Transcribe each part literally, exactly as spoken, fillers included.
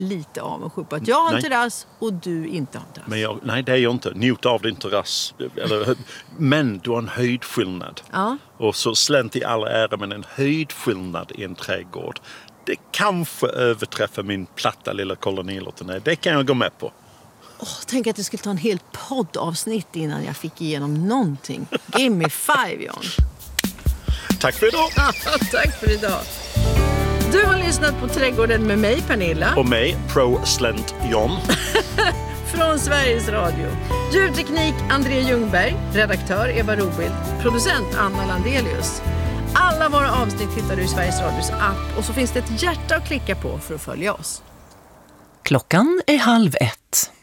lite avundsjuk på att jag har en Nej. terrass och du inte har en terrass. Men jag, nej, det är jag inte. Njut av din terrass. Eller, men du har en höjdskillnad. Ja. Och så slänt i alla ära, men en höjdskillnad i en trädgård. Det kanske överträffar min platta lilla kolonilottenä. Det kan jag gå med på. Oh, tänk att det skulle ta en hel poddavsnitt innan jag fick igenom någonting. Give me five, John. Tack för idag. Tack för idag. Du har lyssnat på Trädgården med mig, Pernilla. Och mig, Pro Slent John. Från Sveriges Radio. Ljudteknik André Ljungberg. Redaktör Eva Robild. Producent Anna Landelius. Alla våra avsnitt hittar du i Sveriges Radios app. Och så finns det ett hjärta att klicka på för att följa oss. Klockan är halv ett.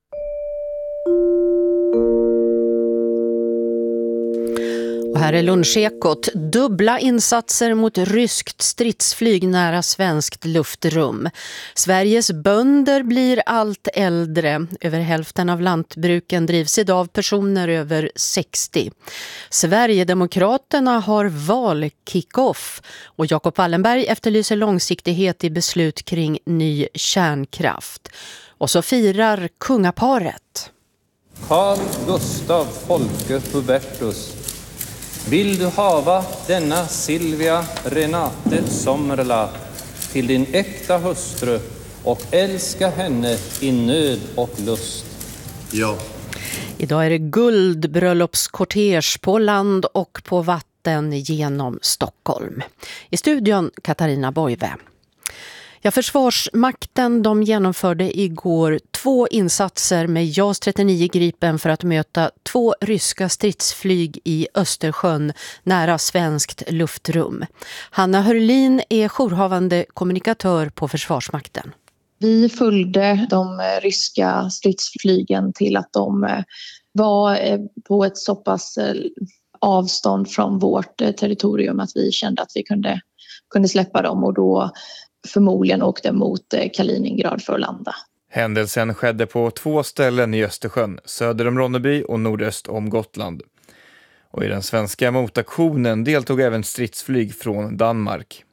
Och här är Lunchekot. Dubbla insatser mot ryskt stridsflyg nära svenskt luftrum. Sveriges bönder blir allt äldre. Över hälften av lantbruken drivs idag av personer över sextio. Sverigedemokraterna har val-kick-off. Och Jakob Wallenberg efterlyser långsiktighet i beslut kring ny kärnkraft. Och så firar kungaparet. Carl Gustav Folke Hubertus, vill du hava denna Silvia Renate Sommerla till din äkta hustru och älska henne i nöd och lust? Ja. Idag är det guldbröllopskortege på land och på vatten genom Stockholm. I studion Katarina Boive. Ja, Försvarsmakten de genomförde igår två insatser med JAS trettionio Gripen för att möta två ryska stridsflyg i Östersjön nära svenskt luftrum. Hanna Hörlin är jourhavande kommunikatör på Försvarsmakten. Vi följde de ryska stridsflygen till att de var på ett så pass avstånd från vårt territorium att vi kände att vi kunde, kunde släppa dem och då förmodligen åkte mot Kaliningrad för att landa. Händelsen skedde på två ställen i Östersjön, söder om Ronneby och nordöst om Gotland. Och i den svenska motaktionen deltog även stridsflyg från Danmark.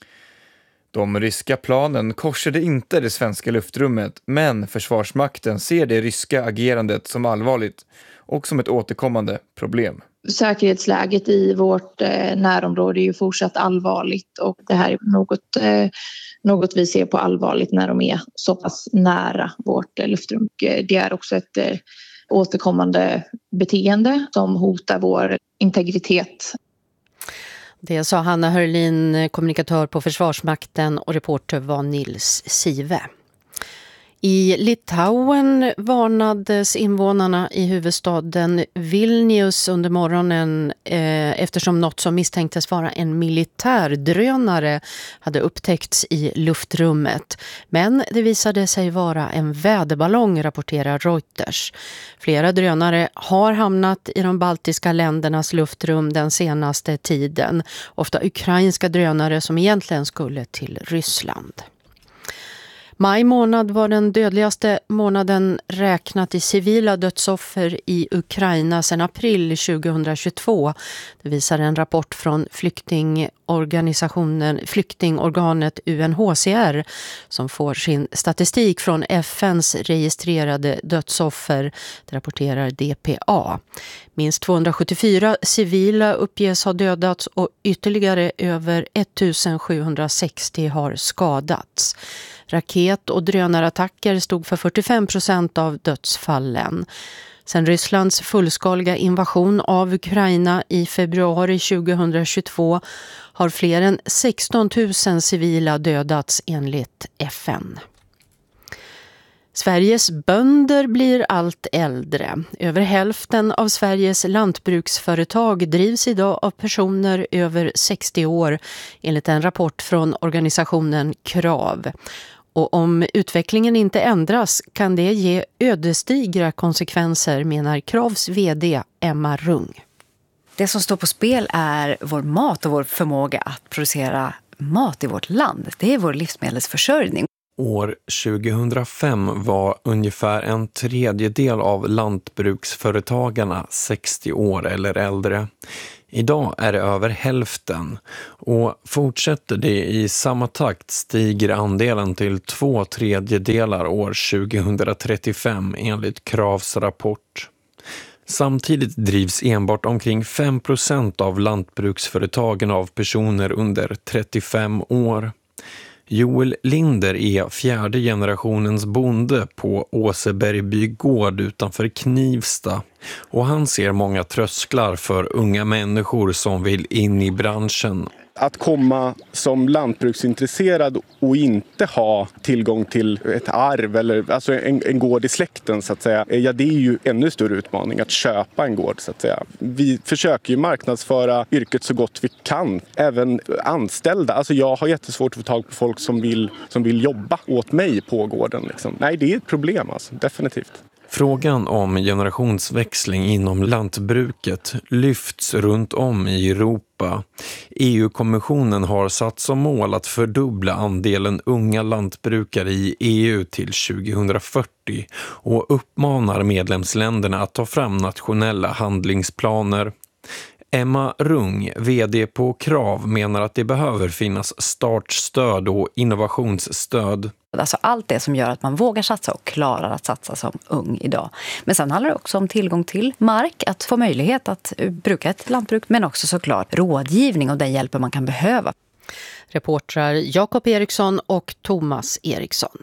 De ryska planen korsade inte det svenska luftrummet, men Försvarsmakten ser det ryska agerandet som allvarligt och som ett återkommande problem. Säkerhetsläget i vårt eh, närområde är ju fortsatt allvarligt och det här är något, eh, något vi ser på allvarligt när de är så pass nära vårt eh, luftrum. Det är också ett eh, återkommande beteende som hotar vår integritet. Det sa Hanna Hörlin, kommunikatör på Försvarsmakten, och reporter var Nils Sive. I Litauen varnades invånarna i huvudstaden Vilnius under morgonen eh, eftersom något som misstänktes vara en militärdrönare hade upptäckts i luftrummet. Men det visade sig vara en väderballong, rapporterar Reuters. Flera drönare har hamnat i de baltiska ländernas luftrum den senaste tiden. Ofta ukrainska drönare som egentligen skulle till Ryssland. Maj månad var den dödligaste månaden räknat i civila dödsoffer i Ukraina sedan april tjugohundratjugotvå. Det visar en rapport från flyktingorganisationen, flyktingorganet U N H C R som får sin statistik från F N:s registrerade dödsoffer, det rapporterar D P A. Minst tvåhundrasjuttiofyra civila uppges ha dödats och ytterligare över ettusensjuhundrasextio har skadats. Raket- och drönarattacker stod för fyrtiofem procent av dödsfallen. Sen Rysslands fullskaliga invasion av Ukraina i februari tjugohundratjugotvå har fler än sexton tusen civila dödats enligt F N. Sveriges bönder blir allt äldre. Över hälften av Sveriges lantbruksföretag drivs idag av personer över sextio år enligt en rapport från organisationen Krav. Och om utvecklingen inte ändras kan det ge ödesdigra konsekvenser, menar Kravs vd Emma Rung. Det som står på spel är vår mat och vår förmåga att producera mat i vårt land. Det är vår livsmedelsförsörjning. År tjugohundrafem var ungefär en tredjedel av lantbruksföretagarna sextio år eller äldre. Idag är det över hälften och fortsätter det i samma takt stiger andelen till två tredjedelar år tjugohundratrettiofem enligt Kravs rapport. Samtidigt drivs enbart omkring fem procent av lantbruksföretagen av personer under trettiofem år. Joel Linder är fjärde generationens bonde på Åsebergby gård utanför Knivsta och han ser många trösklar för unga människor som vill in i branschen. Att komma som lantbruksintresserad och inte ha tillgång till ett arv eller alltså en, en gård i släkten så att säga. Ja, det är ju ännu större utmaning att köpa en gård så att säga. Vi försöker ju marknadsföra yrket så gott vi kan. Även anställda. Alltså jag har jättesvårt att få tag på folk som vill, som vill jobba åt mig på gården. Liksom. Nej, det är ett problem alltså. Definitivt. Frågan om generationsväxling inom lantbruket lyfts runt om i Europa. E U-kommissionen har satt som mål att fördubbla andelen unga lantbrukare i E U till tjugohundrafyrtio och uppmanar medlemsländerna att ta fram nationella handlingsplaner. Emma Rung, vd på Krav, menar att det behöver finnas startstöd och innovationsstöd. Alltså allt det som gör att man vågar satsa och klarar att satsa som ung idag. Men sen handlar det också om tillgång till mark, att få möjlighet att bruka ett lantbruk, men också såklart rådgivning och den hjälpen man kan behöva. Reportrar Jakob Eriksson och Thomas Eriksson.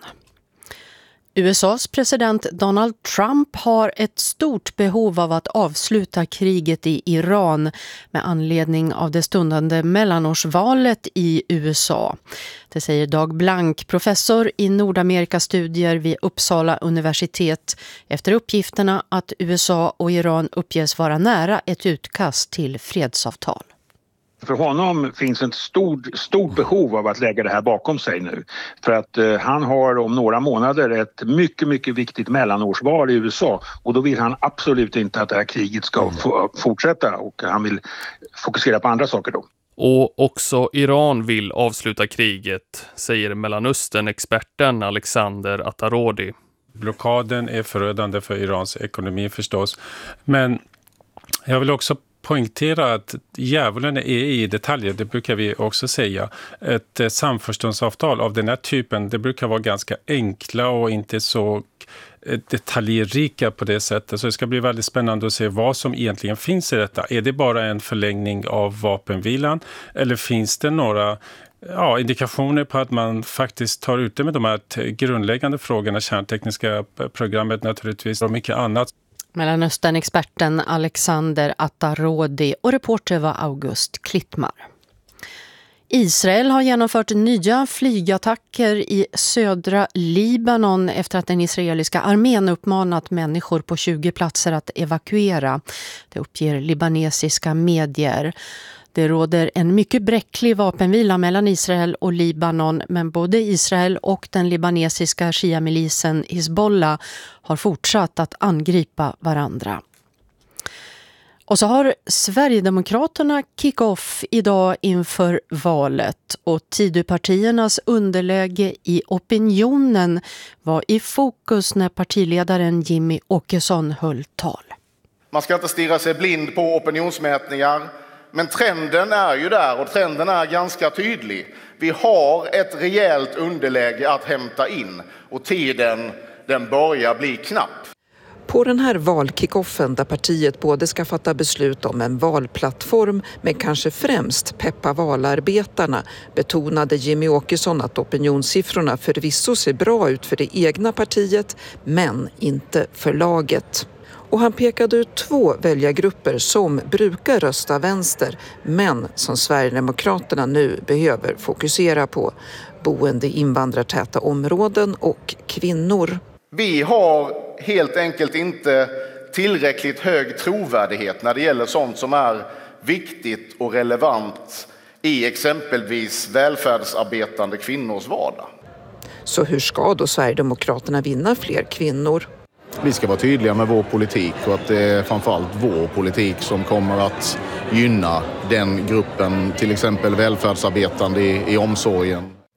U S A:s president Donald Trump har ett stort behov av att avsluta kriget i Iran med anledning av det stundande mellanårsvalet i U S A. Det säger Dag Blank, professor i Nordamerikastudier vid Uppsala universitet, efter uppgifterna att U S A och Iran uppges vara nära ett utkast till fredsavtal. För honom finns ett stort, stort behov av att lägga det här bakom sig nu. För att eh, han har om några månader ett mycket, mycket viktigt mellanårsval i U S A. Och då vill han absolut inte att det här kriget ska få fortsätta. Och han vill fokusera på andra saker då. Och också Iran vill avsluta kriget, säger Mellanöstern-experten Alexander Atarodi. Blockaden är förödande för Irans ekonomi förstås. Men jag vill också poängtera att djävulen är i detaljer, det brukar vi också säga. Ett samförståndsavtal av den här typen, det brukar vara ganska enkla och inte så detaljrika på det sättet. Så det ska bli väldigt spännande att se vad som egentligen finns i detta. Är det bara en förlängning av vapenvilan eller finns det några ja, indikationer på att man faktiskt tar ut det med de här grundläggande frågorna, kärntekniska programmet naturligtvis och mycket annat. Mellanöstern-experten Alexander Atarodi och reporter var August Klittmar. Israel har genomfört nya flygattacker i södra Libanon efter att den israeliska armén uppmanat människor på tjugo platser att evakuera. Det uppger libanesiska medier. Det råder en mycket bräcklig vapenvila mellan Israel och Libanon, men både Israel och den libanesiska shia-milisen Hezbollah har fortsatt att angripa varandra. Och så har Sverigedemokraterna kick-off idag inför valet och Tidöpartiernas underläge i opinionen var i fokus när partiledaren Jimmy Åkesson höll tal. Man ska inte stirra sig blind på opinionsmätningar. Men trenden är ju där och trenden är ganska tydlig. Vi har ett rejält underläge att hämta in och tiden den börjar bli knapp. På den här valkickoffen där partiet både ska fatta beslut om en valplattform men kanske främst peppa valarbetarna betonade Jimmy Åkesson att opinionssiffrorna förvisso ser bra ut för det egna partiet men inte för laget. Och han pekade ut två väljargrupper som brukar rösta vänster men som Sverigedemokraterna nu behöver fokusera på. Boende i invandrartäta områden och kvinnor. Vi har helt enkelt inte tillräckligt hög trovärdighet när det gäller sånt som är viktigt och relevant i exempelvis välfärdsarbetande kvinnors vardag. Så hur ska då Sverigedemokraterna vinna fler kvinnor? Vi ska vara tydliga med vår politik och att det är framförallt vår politik som kommer att gynna den gruppen, till exempel välfärdsarbetande i, i omsorgen.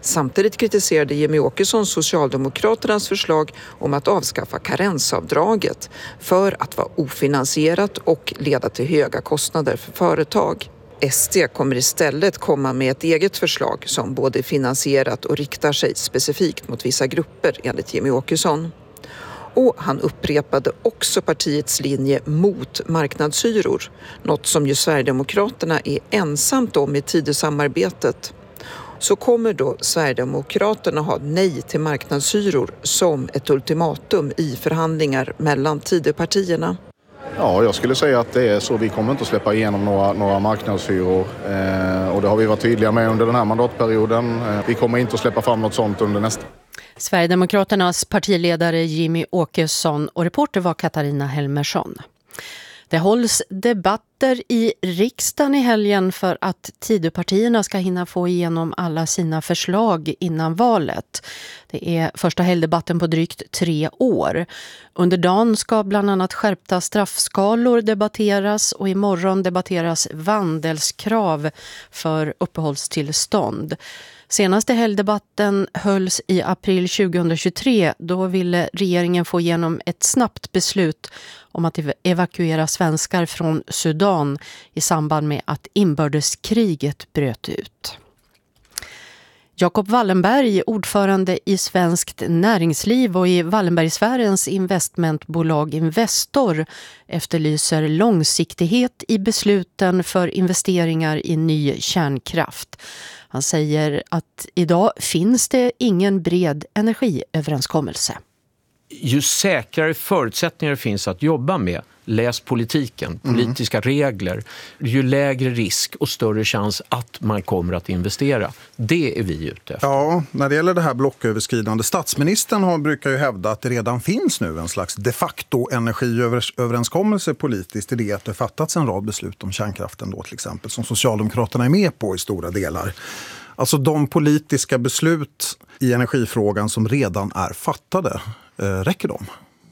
Samtidigt kritiserade Jimmie Åkesson Socialdemokraternas förslag om att avskaffa karensavdraget för att vara ofinansierat och leda till höga kostnader för företag. S D kommer istället komma med ett eget förslag som både är finansierat och riktar sig specifikt mot vissa grupper enligt Jimmie Åkesson. Och han upprepade också partiets linje mot marknadshyror, något som ju Sverigedemokraterna är ensamt om i Tidösamarbetet. Så kommer då Sverigedemokraterna ha nej till marknadshyror som ett ultimatum i förhandlingar mellan Tidöpartierna. Ja, jag skulle säga att det är så. Vi kommer inte att släppa igenom några, några marknadshyror eh, och det har vi varit tydliga med under den här mandatperioden. Eh, vi kommer inte att släppa fram något sånt under nästa. Sverigedemokraternas partiledare Jimmie Åkesson och reporter var Katarina Helmersson. Det hålls debatter i riksdagen i helgen för att Tidöpartierna ska hinna få igenom alla sina förslag innan valet. Det är första helgdebatten på drygt tre år. Under dagen ska bland annat skärpta straffskalor debatteras och imorgon debatteras vandelskrav för uppehållstillstånd. Senaste helgdebatten hölls i april tjugohundratjugotre. Då ville regeringen få igenom ett snabbt beslut om att evakuera svenskar från Sudan i samband med att inbördeskriget bröt ut. Jakob Wallenberg, ordförande i Svenskt Näringsliv och i Wallenbergsfärens investmentbolag Investor, efterlyser långsiktighet i besluten för investeringar i ny kärnkraft. Han säger att idag finns det ingen bred energiöverenskommelse. Ju säkrare förutsättningar finns att jobba med, läs politiken, politiska mm. regler, ju lägre risk och större chans att man kommer att investera. Det är vi ute efter. Ja, när det gäller det här blocköverskridande, statsministern har, brukar ju hävda att det redan finns nu en slags de facto energiöverenskommelse politiskt i det att det fattats en rad beslut om kärnkraften då till exempel, som Socialdemokraterna är med på i stora delar. Alltså de politiska beslut i energifrågan som redan är fattade, eh, räcker de?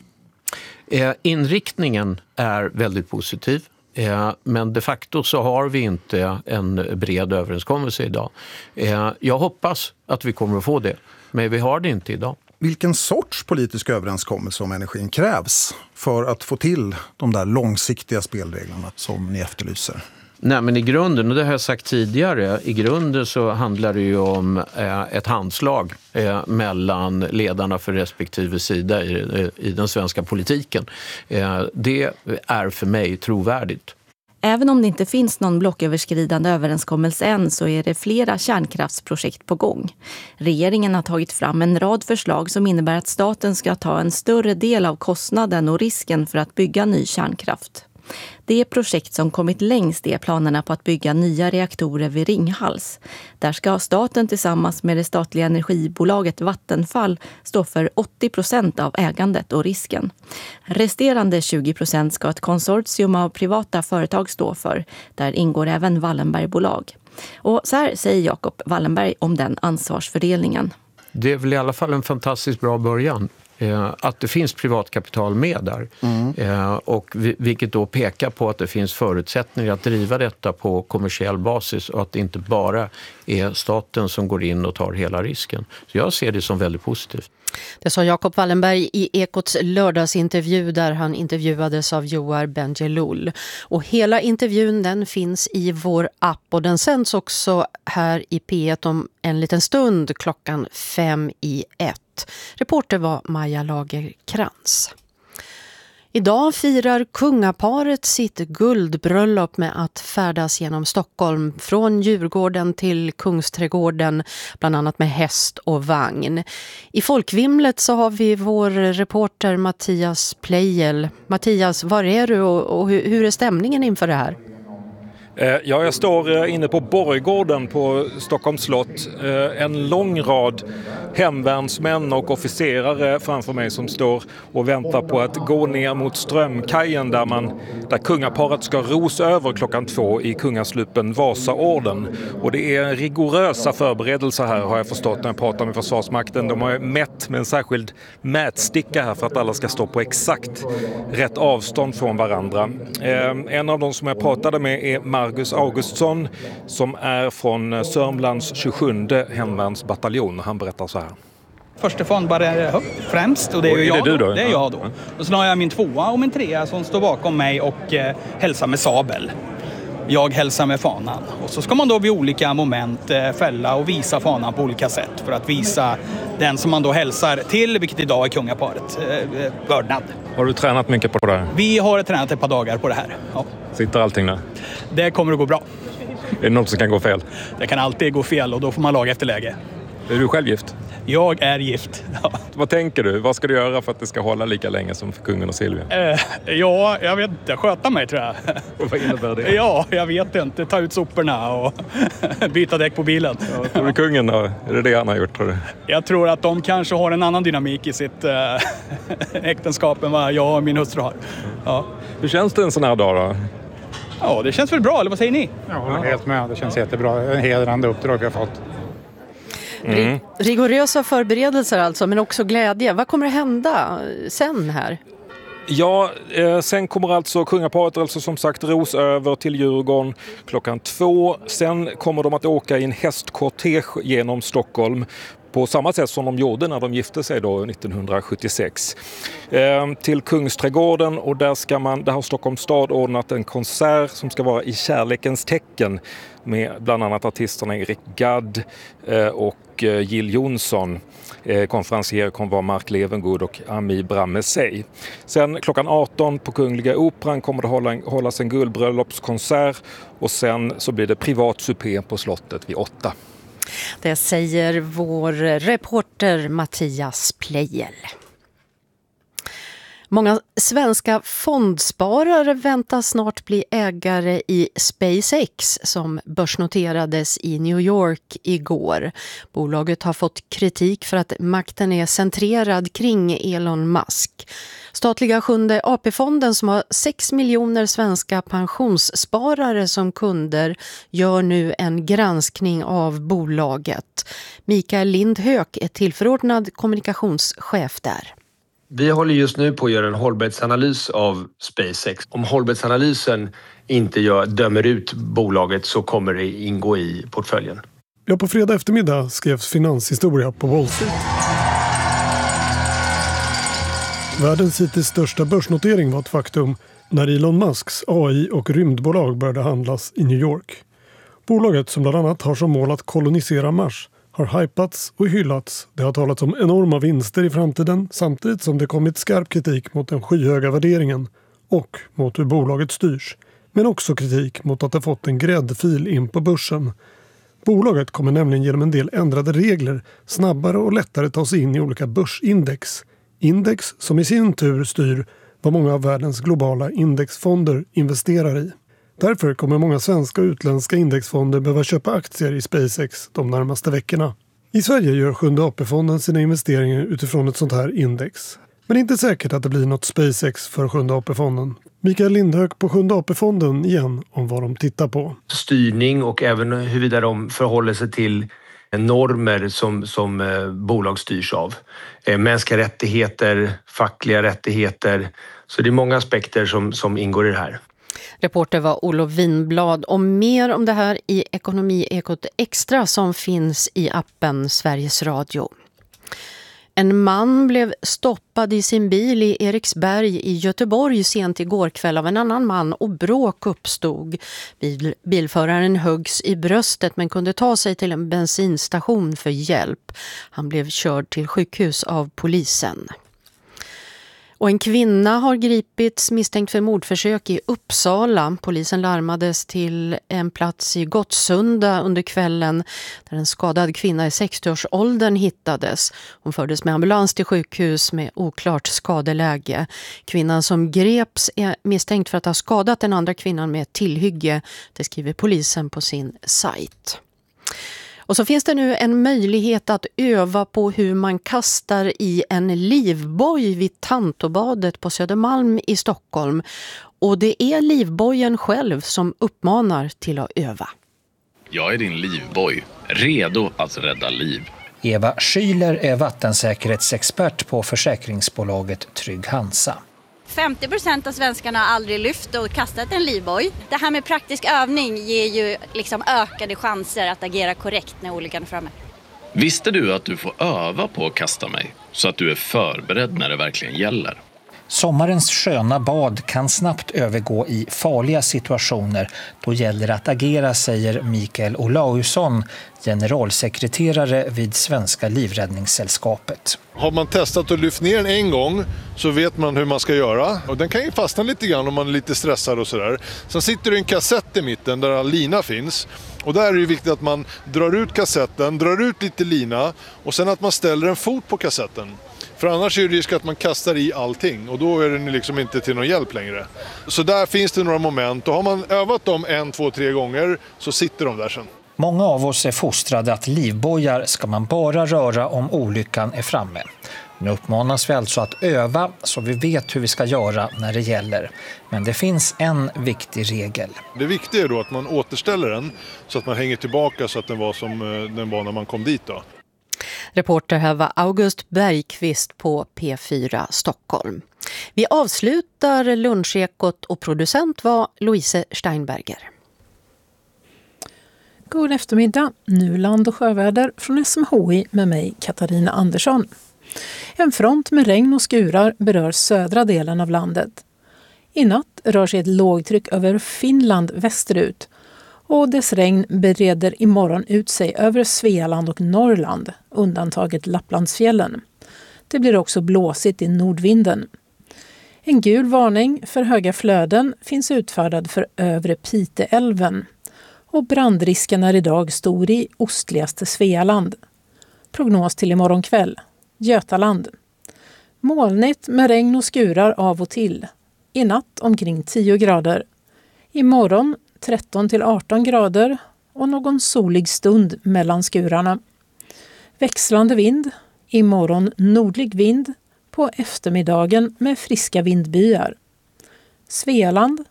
Eh, inriktningen är väldigt positiv. Eh, men de facto så har vi inte en bred överenskommelse idag. Eh, jag hoppas att vi kommer att få det, men vi har det inte idag. Vilken sorts politisk överenskommelse om energin krävs för att få till de där långsiktiga spelreglerna som ni efterlyser? Nej, men i grunden, och det har jag sagt tidigare, i grunden så handlar det ju om eh, ett handslag eh, mellan ledarna för respektive sida i, i den svenska politiken. Eh, det är för mig trovärdigt. Även om det inte finns någon blocköverskridande överenskommelse än så är det flera kärnkraftsprojekt på gång. Regeringen har tagit fram en rad förslag som innebär att staten ska ta en större del av kostnaden och risken för att bygga ny kärnkraft. Det projekt som kommit längst är planerna på att bygga nya reaktorer vid Ringhals. Där ska staten tillsammans med det statliga energibolaget Vattenfall stå för åttio procent av ägandet och risken. Resterande tjugo procent ska ett konsortium av privata företag stå för. Där ingår även Wallenbergbolag. Och så här säger Jakob Wallenberg om den ansvarsfördelningen. Det är väl i alla fall en fantastiskt bra början. Att det finns privatkapital med där. Mm. Och vilket då pekar på att det finns förutsättningar att driva detta på kommersiell basis och att det inte bara är staten som går in och tar hela risken. Så jag ser det som väldigt positivt. Det sa Jakob Wallenberg i Ekots lördagsintervju där han intervjuades av Joar Bendjelloul. Och hela intervjun den finns i vår app och den sänds också här i P ett om en liten stund klockan fem i ett. Reporter var Maja Lagerkrans. Idag firar kungaparet sitt guldbröllop med att färdas genom Stockholm från Djurgården till Kungsträdgården, bland annat med häst och vagn. I folkvimlet så har vi vår reporter Mattias Pleijel. Mattias, var är du och hur är stämningen inför det här? Ja, jag står inne på Borggården på Stockholms slott. En lång rad hemvärnsmän och officerare framför mig som står och väntar på att gå ner mot Strömkajen där, man, där kungaparet ska ros över klockan två i kungasluppen Vasaorden. Och det är rigorösa förberedelser här har jag förstått när jag pratar med Försvarsmakten. De har mätt med en särskild mätsticka här för att alla ska stå på exakt rätt avstånd från varandra. En av de som jag pratade med är Margus Augustsson som är från Sörmlands tjugosjunde hemvärnsbataljon. Han berättar så här. Första fond bara är främst och det är ju är jag det du då? då. Det är jag då. Och så har jag min tvåa och min trea som står bakom mig och eh, hälsar med sabel. Jag hälsar med fanan. Och så ska man då vid olika moment eh, fälla och visa fanan på olika sätt för att visa den som man då hälsar till, vilket idag är kungaparet, eh, vördnad. Har du tränat mycket på det här? Vi har tränat ett par dagar på det här. Ja. Sitter allting där? Det kommer att gå bra. Är det något som kan gå fel? Det kan alltid gå fel och då får man laga efter läge. Är du själv gift? Jag är gift. Ja. Vad tänker du? Vad ska du göra för att det ska hålla lika länge som för kungen och Silvia? Eh, ja, jag vet inte. Sköta mig tror jag. Och vad innebär det? Ja, jag vet inte. Ta ut soporna och byta däck på bilen. Ja, tror du kungen då? Är det det han har gjort tror du? Jag tror att de kanske har en annan dynamik i sitt äh, äktenskap än vad jag och min hustru har. Ja. Hur känns det en sån här dag då? Ja, det känns väl bra, eller vad säger ni? Ja, jag håller helt med. Det känns jättebra. En hedrande uppdrag vi har fått. Mm. Rigorösa förberedelser alltså, men också glädje. Vad kommer att hända sen här? Ja, eh, sen kommer alltså kungaparet alltså som sagt ros över till Djurgården klockan två. Sen kommer de att åka i en hästkortege genom Stockholm på samma sätt som de gjorde när de gifte sig då nittonhundrasjuttiosex. Eh, till Kungsträdgården och där ska man, där har Stockholms stad ordnat en konsert som ska vara i kärlekens tecken med bland annat artisterna Erik Gadd eh, och eh, Jill Johnson. Eh, konferencier kommer vara Mark Levengood och Ami Bramesey. Sen klockan arton på Kungliga Operan kommer det hålla, hållas en guldbröllopskonsert och sen så blir det privat supé på slottet vid åtta. Det säger vår reporter Mattias Plejel. Många svenska fondsparare väntas snart bli ägare i SpaceX som börsnoterades i New York igår. Bolaget har fått kritik för att makten är centrerad kring Elon Musk. Statliga sjunde A P-fonden som har sex miljoner svenska pensionssparare som kunder gör nu en granskning av bolaget. Mikael Lindhök är tillförordnad kommunikationschef där. Vi håller just nu på att göra en hållbarhetsanalys av SpaceX. Om hållbarhetsanalysen inte gör, dömer ut bolaget så kommer det ingå i portföljen. Ja, på fredag eftermiddag skrevs finanshistoria på Wall Street. Världens hittills största börsnotering var ett faktum när Elon Musks A I- och rymdbolag började handlas i New York. Bolaget som bland annat har som mål att kolonisera Mars har hypats och hyllats. Det har talats om enorma vinster i framtiden samtidigt som det kommit skarp kritik mot den skyhöga värderingen och mot hur bolaget styrs. Men också kritik mot att det fått en gräddfil in på börsen. Bolaget kommer nämligen genom en del ändrade regler snabbare och lättare ta sig in i olika börsindex. Index som i sin tur styr vad många av världens globala indexfonder investerar i. Därför kommer många svenska och utländska indexfonder behöva köpa aktier i SpaceX de närmaste veckorna. I Sverige gör sjunde A P-fonden sina investeringar utifrån ett sånt här index. Men det är inte säkert att det blir något SpaceX för sjunde A P-fonden. Mikael Lindhök på sjunde A P-fonden igen om vad de tittar på. Styrning och även huruvida de förhåller sig till normer som, som eh, bolag styrs av. Eh, mänskliga rättigheter, fackliga rättigheter. Så det är många aspekter som, som ingår i det här. Reporter var Olof Winblad och mer om det här i Ekonomiekot Extra som finns i appen Sveriges Radio. En man blev stoppad i sin bil i Eriksberg i Göteborg sent igår kväll av en annan man och bråk uppstod. Bil- bilföraren höggs i bröstet men kunde ta sig till en bensinstation för hjälp. Han blev körd till sjukhus av polisen. Och en kvinna har gripits misstänkt för mordförsök i Uppsala. Polisen larmades till en plats i Gottsunda under kvällen där en skadad kvinna i sextioårsåldern hittades. Hon fördes med ambulans till sjukhus med oklart skadeläge. Kvinnan som greps är misstänkt för att ha skadat den andra kvinnan med ett tillhygge. Det skriver polisen på sin sajt. Och så finns det nu en möjlighet att öva på hur man kastar i en livboj vid Tantobadet på Södermalm i Stockholm. Och det är livbojen själv som uppmanar till att öva. Jag är din livboj, redo att rädda liv. Eva Schüler är vattensäkerhetsexpert på försäkringsbolaget Trygg Hansa. femtio procent av svenskarna har aldrig lyft och kastat en livboj. Det här med praktisk övning ger ju liksom ökade chanser att agera korrekt när olyckan är framme. Visste du att du får öva på att kasta mig så att du är förberedd när det verkligen gäller? Sommarens sköna bad kan snabbt övergå i farliga situationer. Då gäller det att agera, säger Mikael Olausson, generalsekreterare vid Svenska livräddningssällskapet. Har man testat att lyfta ner den en gång så vet man hur man ska göra. Och den kan ju fastna lite grann om man är lite stressad och sådär. Sen sitter det en kassett i mitten där all lina finns. Och där är det viktigt att man drar ut kassetten, drar ut lite lina och sen att man ställer en fot på kassetten. För annars är det risk att man kastar i allting och då är den liksom inte till någon hjälp längre. Så där finns det några moment och har man övat dem en, två, tre gånger så sitter de där sen. Många av oss är fostrade att livbojar ska man bara röra om olyckan är framme. Nu uppmanas vi alltså att öva så vi vet hur vi ska göra när det gäller. Men det finns en viktig regel. Det viktiga är då att man återställer den så att man hänger tillbaka så att den var som den var när man kom dit då. Reporter här var August Bergqvist på P fyra Stockholm. Vi avslutar lunchekot och producent var Louise Steinberger. God eftermiddag, nu land- och sjöväder från S M H I med mig Katarina Andersson. En front med regn och skurar berör södra delen av landet. I natt rör sig ett lågtryck över Finland västerut och dess regn bereder imorgon ut sig över Svealand och Norrland, undantaget Lapplandsfjällen. Det blir också blåsigt i nordvinden. En gul varning för höga flöden finns utfärdad för övre Piteälven och brandrisken är idag stor i ostligaste Svealand. Prognos till imorgon kväll. Götaland. Molnigt med regn och skurar av och till. I natt omkring tio grader. Imorgon tretton till arton grader och någon solig stund mellan skurarna. Växlande vind. Imorgon nordlig vind på eftermiddagen med friska vindbyar. Svealand.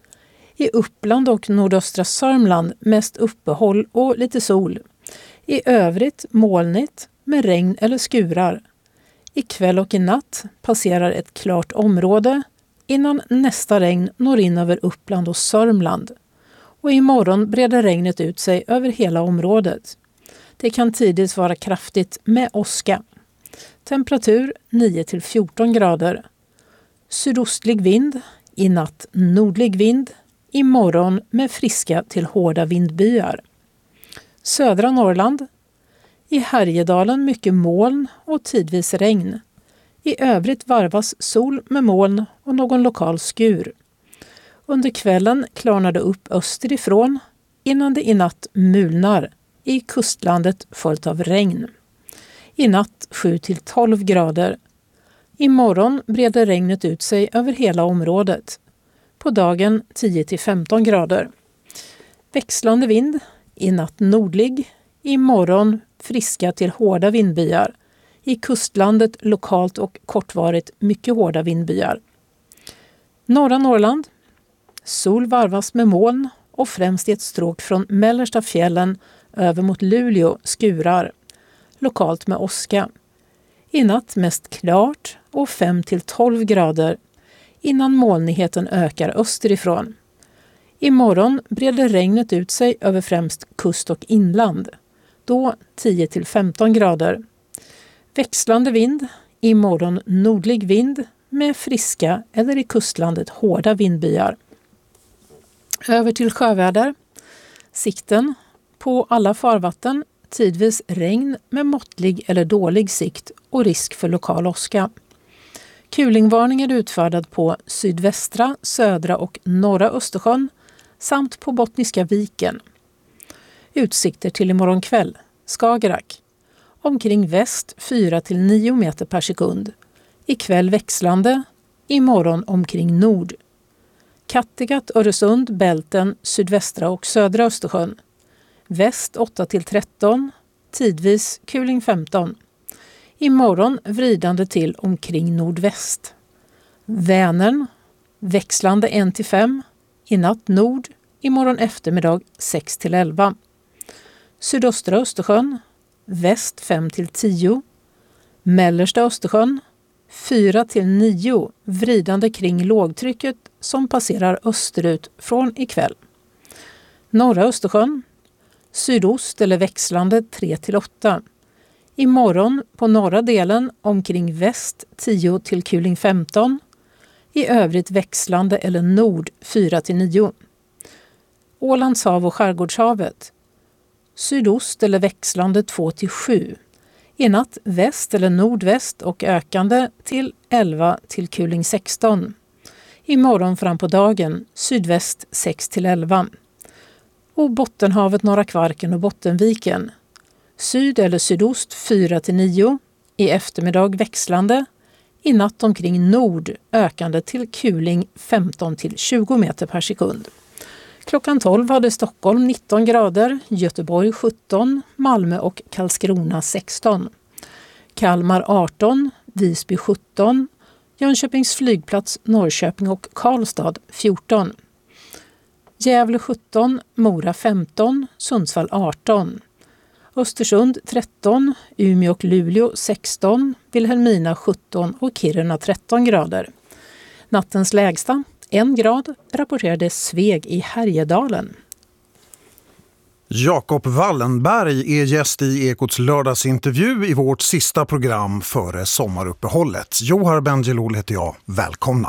I Uppland och nordöstra Sörmland mest uppehåll och lite sol. I övrigt molnigt med regn eller skurar. I kväll och i natt passerar ett klart område innan nästa regn når in över Uppland och Sörmland. Och imorgon breder regnet ut sig över hela området. Det kan tidigt vara kraftigt med åska. Temperatur nio till fjorton grader. Sydostlig vind, i natt nordlig vind, imorgon med friska till hårda vindbyar. Södra Norrland. I Härjedalen mycket moln och tidvis regn. I övrigt varvas sol med moln och någon lokal skur. Under kvällen klarnar det upp österifrån innan det i natt mulnar i kustlandet följt av regn. I natt sju till tolv grader. Imorgon breder regnet ut sig över hela området. På dagen tio till femton grader. Växlande vind, i natt nordlig, imorgon friska till hårda vindbyar. I kustlandet lokalt och kortvarigt mycket hårda vindbyar. Norra Norrland. Sol varvas med moln och främst i ett stråk från mellersta fjällen över mot Luleå skurar. Lokalt med åska. I natt mest klart och fem till tolv grader innan molnigheten ökar österifrån. Imorgon breder regnet ut sig över främst kust och inland. Då tio till femton grader. Växlande vind, imorgon nordlig vind med friska eller i kustlandet hårda vindbyar. Över till sjöväder. Sikten på alla farvatten, tidvis regn med måttlig eller dålig sikt och risk för lokal åska. Kulingvarning är utfärdad på sydvästra, södra och norra Östersjön samt på Bottniska viken. Utsikter till imorgon kväll. Skagerrak. Omkring väst fyra till nio meter per sekund. Ikväll växlande. Imorgon omkring nord. Kattegatt, Öresund, Bälten, sydvästra och södra Östersjön. Väst åtta till tretton. Tidvis kuling femton. Imorgon vridande till omkring nordväst. Vänern. Växlande en till fem. I natt nord. Imorgon eftermiddag sex till elva. Sydöstra Östersjön. Väst fem till tio. Mellersta Östersjön. fyra till nio vridande kring lågtrycket som passerar österut från ikväll. Norra Östersjön, sydost eller växlande tre till åtta. Imorgon på norra delen omkring väst tio till kuling femton. I övrigt växlande eller nord fyra till nio. Ålands hav och Skärgårdshavet. Sydost eller växlande två till sju. I natt väst eller nordväst och ökande till elva till kuling sexton. Imorgon fram på dagen sydväst sex till elva. Och Bottenhavet, Norra Kvarken och Bottenviken. Syd eller sydost fyra till nio. I eftermiddag växlande. I natt omkring nord ökande till kuling femton till tjugo meter per sekund. Klockan tolv hade Stockholm nitton grader, Göteborg sjutton, Malmö och Karlskrona sexton. Kalmar arton, Visby sjutton, Jönköpings flygplats, Norrköping och Karlstad fjorton. Gävle sjutton, Mora femton, Sundsvall arton. Östersund tretton, Umeå och Luleå sexton, Vilhelmina sjutton och Kiruna tretton grader. Nattens lägsta en grad rapporterade Sveg i Härjedalen. Jakob Wallenberg är gäst i Ekots lördagsintervju i vårt sista program före sommaruppehållet. Johar Bendjelloul heter jag. Välkomna!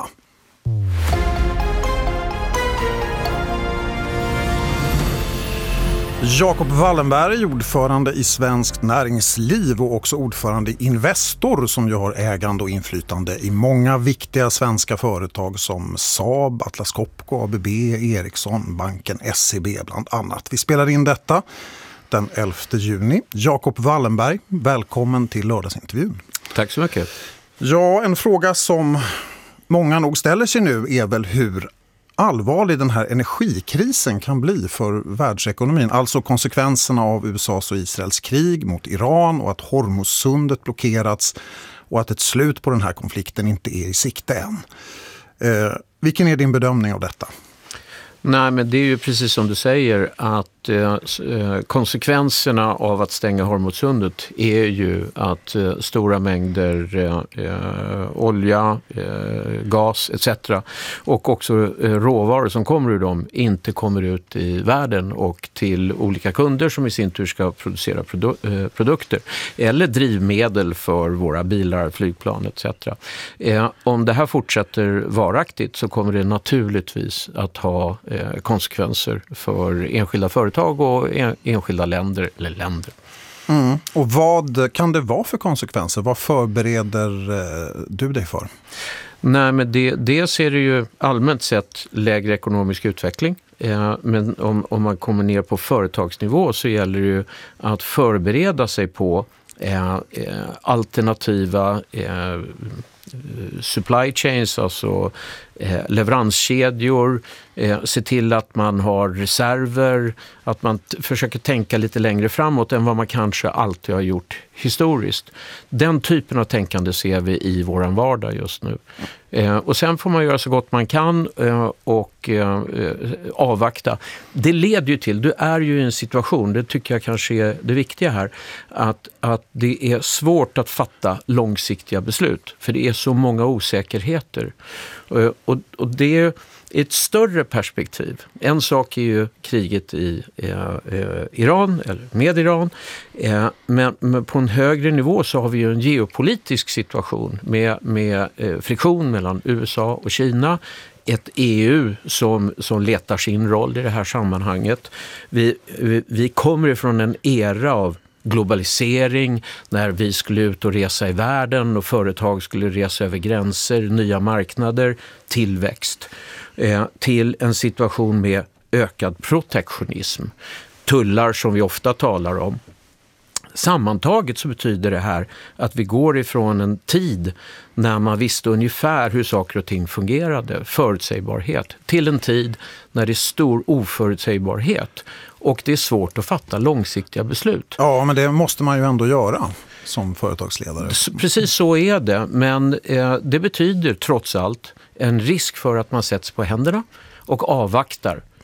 Jakob Wallenberg, ordförande i Svenskt Näringsliv och också ordförande i Investor som ju har ägande och inflytande i många viktiga svenska företag som Saab, Atlas Copco, A B B, Ericsson, banken S E B bland annat. Vi spelar in detta den elfte juni. Jakob Wallenberg, välkommen till lördagsintervjun. Tack så mycket. Ja, en fråga som många nog ställer sig nu är väl hur allvarlig den här energikrisen kan bli för världsekonomin. Alltså konsekvenserna av U S A:s och Israels krig mot Iran och att Hormuzsundet blockerats och att ett slut på den här konflikten inte är i sikte än. Eh, vilken är din bedömning av detta? Nej, men det är ju precis som du säger att eh, konsekvenserna av att stänga Hormuzsundet är ju att eh, stora mängder eh, olja, eh, gas et cetera och också eh, råvaror som kommer ur dem inte kommer ut i världen och till olika kunder som i sin tur ska producera produ- eh, produkter eller drivmedel för våra bilar, flygplan et cetera. Eh, om det här fortsätter varaktigt så kommer det naturligtvis att ha konsekvenser för enskilda företag och enskilda länder eller länder. Mm. Och vad kan det vara för konsekvenser? Vad förbereder du dig för? Nej, men det, dels är det ju allmänt sett lägre ekonomisk utveckling. Eh, men om, om man kommer ner på företagsnivå så gäller det ju att förbereda sig på eh, eh, alternativa eh, supply chains, alltså eh, leveranskedjor, eh, se till att man har reserver, att man t- försöker tänka lite längre framåt än vad man kanske alltid har gjort historiskt. Den typen av tänkande ser vi i våran vardag just nu. Eh, och sen får man göra så gott man kan eh, och eh, avvakta. Det leder ju till, du är ju i en situation, det tycker jag kanske är det viktiga här, att, att det är svårt att fatta långsiktiga beslut. För det är så många osäkerheter. Eh, och, och det är ett större perspektiv. En sak är ju kriget i eh, eh, Iran, eller med Iran. Eh, men, men på en högre nivå så har vi ju en geopolitisk situation med, med eh, friktion mellan U S A och Kina. Ett E U som, som letar sin roll i det här sammanhanget. Vi, vi, vi kommer ifrån en era av globalisering, när vi skulle ut och resa i världen och företag skulle resa över gränser, nya marknader, tillväxt. Eh, till en situation med ökad protektionism. Tullar som vi ofta talar om. Sammantaget så betyder det här att vi går ifrån en tid när man visste ungefär hur saker och ting fungerade, förutsägbarhet, till en tid när det är stor oförutsägbarhet och det är svårt att fatta långsiktiga beslut. Ja, men det måste man ju ändå göra som företagsledare. Precis så är det, men eh, det betyder trots allt en risk för att man sätts på händerna och avvaktar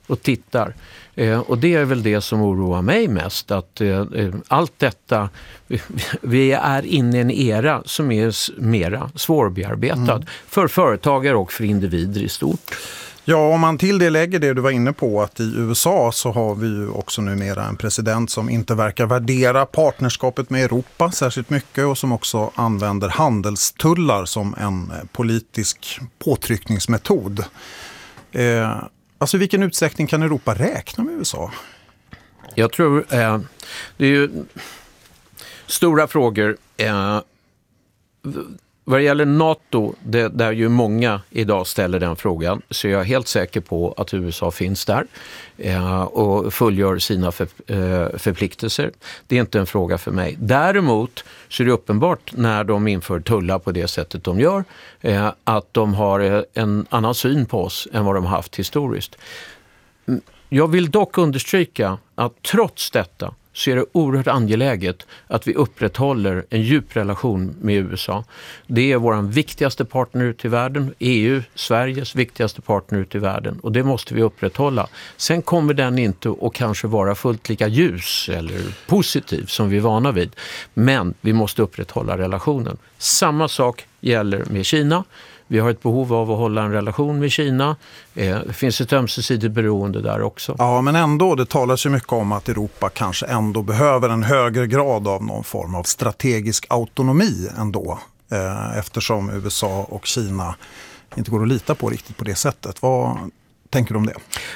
och tittar. Eh, och det är väl det som oroar mig mest, att eh, allt detta, vi är inne i en era som är mera svårbearbetad mm. för företagare och för individer i stort. Ja, om man till det lägger det du var inne på, att i U S A så har vi ju också numera en president som inte verkar värdera partnerskapet med Europa särskilt mycket och som också använder handelstullar som en politisk påtryckningsmetod. Eh, alltså i vilken utsträckning kan Europa räkna med U S A? Jag tror eh, det är ju stora frågor. Eh, Vad det gäller NATO, det, där ju många idag ställer den frågan, så är jag helt säker på att U S A finns där eh, och fullgör sina för, eh, förpliktelser. Det är inte en fråga för mig. Däremot så är det uppenbart när de inför tullar på det sättet de gör eh, att de har en annan syn på oss än vad de har haft historiskt. Jag vill dock understryka att trots detta så är det oerhört angeläget att vi upprätthåller en djup relation med U S A. Det är vår viktigaste partner ut i världen, E U, Sveriges viktigaste partner ut i världen, och det måste vi upprätthålla. Sen kommer den inte att kanske vara fullt lika ljus eller positiv som vi är vana vid, men vi måste upprätthålla relationen. Samma sak gäller med Kina. Vi har ett behov av att hålla en relation med Kina. Det finns ett ömsesidigt beroende där också. Ja, men ändå, det talas ju mycket om att Europa kanske ändå behöver en högre grad av någon form av strategisk autonomi ändå. Eftersom U S A och Kina inte går att lita på riktigt på det sättet. Vad tänker du om det?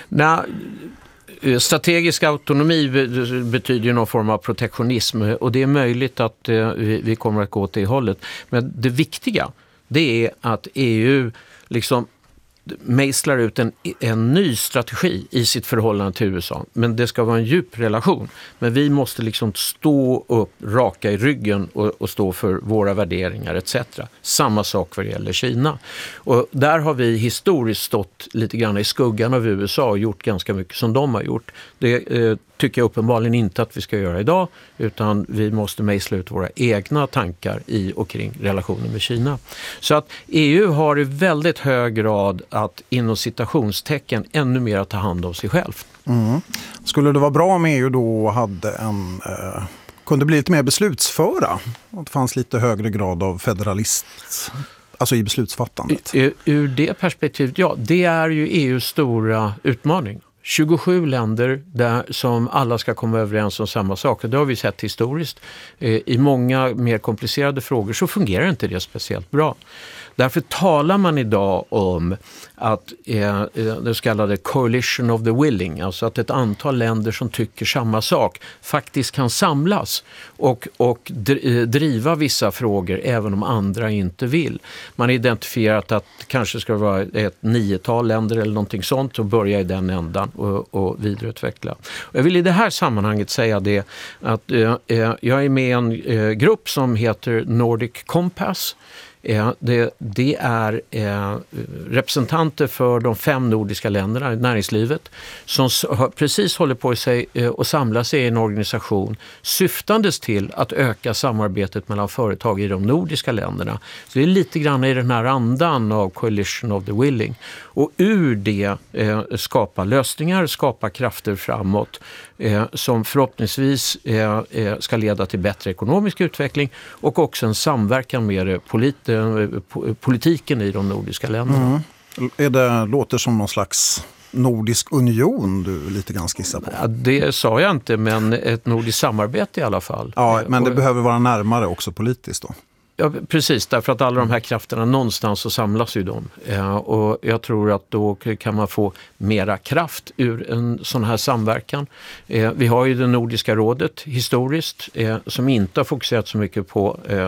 Nej, strategisk autonomi betyder ju någon form av protektionism, och det är möjligt att vi kommer att gå åt det hållet. Men det viktiga, det är att E U liksom mejslar ut en, en ny strategi i sitt förhållande till U S A. Men det ska vara en djup relation. Men vi måste liksom stå upp raka i ryggen och, och stå för våra värderingar et cetera. Samma sak vad det gäller Kina. Och där har vi historiskt stått lite grann i skuggan av U S A och gjort ganska mycket som de har gjort. Det eh, tycker jag uppenbarligen inte att vi ska göra idag, utan vi måste mejsla ut våra egna tankar i och kring relationen med Kina. Så att E U har i väldigt hög grad att inom citationstecken ännu mer att ta hand om sig själv. Mm. Skulle det vara bra om E U då hade en, eh, kunde bli lite mer beslutsföra? Att det fanns lite högre grad av federalist, alltså i beslutsfattandet? Ur, ur det perspektivet, ja, det är ju E U:s stora utmaning. tjugosju länder där som alla ska komma överens om samma sak. Det har vi sett historiskt. I många mer komplicerade frågor så fungerar inte det speciellt bra. Därför talar man idag om att eh, det så kallade coalition of the willing, alltså att ett antal länder som tycker samma sak faktiskt kan samlas och, och driva vissa frågor även om andra inte vill. Man har identifierat att det kanske ska vara ett niotal länder eller någonting sånt och börja i den ändan och, och vidareutveckla. Och jag vill i det här sammanhanget säga det att eh, jag är med i en eh, grupp som heter Nordic Compass. Eh, det, det är eh, representanter för de fem nordiska länderna i näringslivet som har, precis håller på sig eh, och samlar sig i en organisation syftandes till att öka samarbetet mellan företag i de nordiska länderna. Så det är lite grann i den här andan av coalition of the willing. Och ur det eh, skapa lösningar, skapa krafter framåt eh, som förhoppningsvis eh, eh, ska leda till bättre ekonomisk utveckling och också en samverkan med polit, eh, politiken i de nordiska länderna. Mm. Är det, låter som någon slags nordisk union du lite grann skissar på? Ja, det sa jag inte, men ett nordiskt samarbete i alla fall. Ja, men det och, behöver vara närmare också politiskt då. Ja, precis, därför att alla de här krafterna någonstans så samlas ju de. Eh, och jag tror att då kan man få mera kraft ur en sån här samverkan. Eh, vi har ju det Nordiska rådet historiskt eh, som inte har fokuserat så mycket på eh,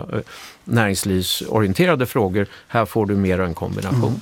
näringslivsorienterade frågor. Här får du mer en kombination. Mm.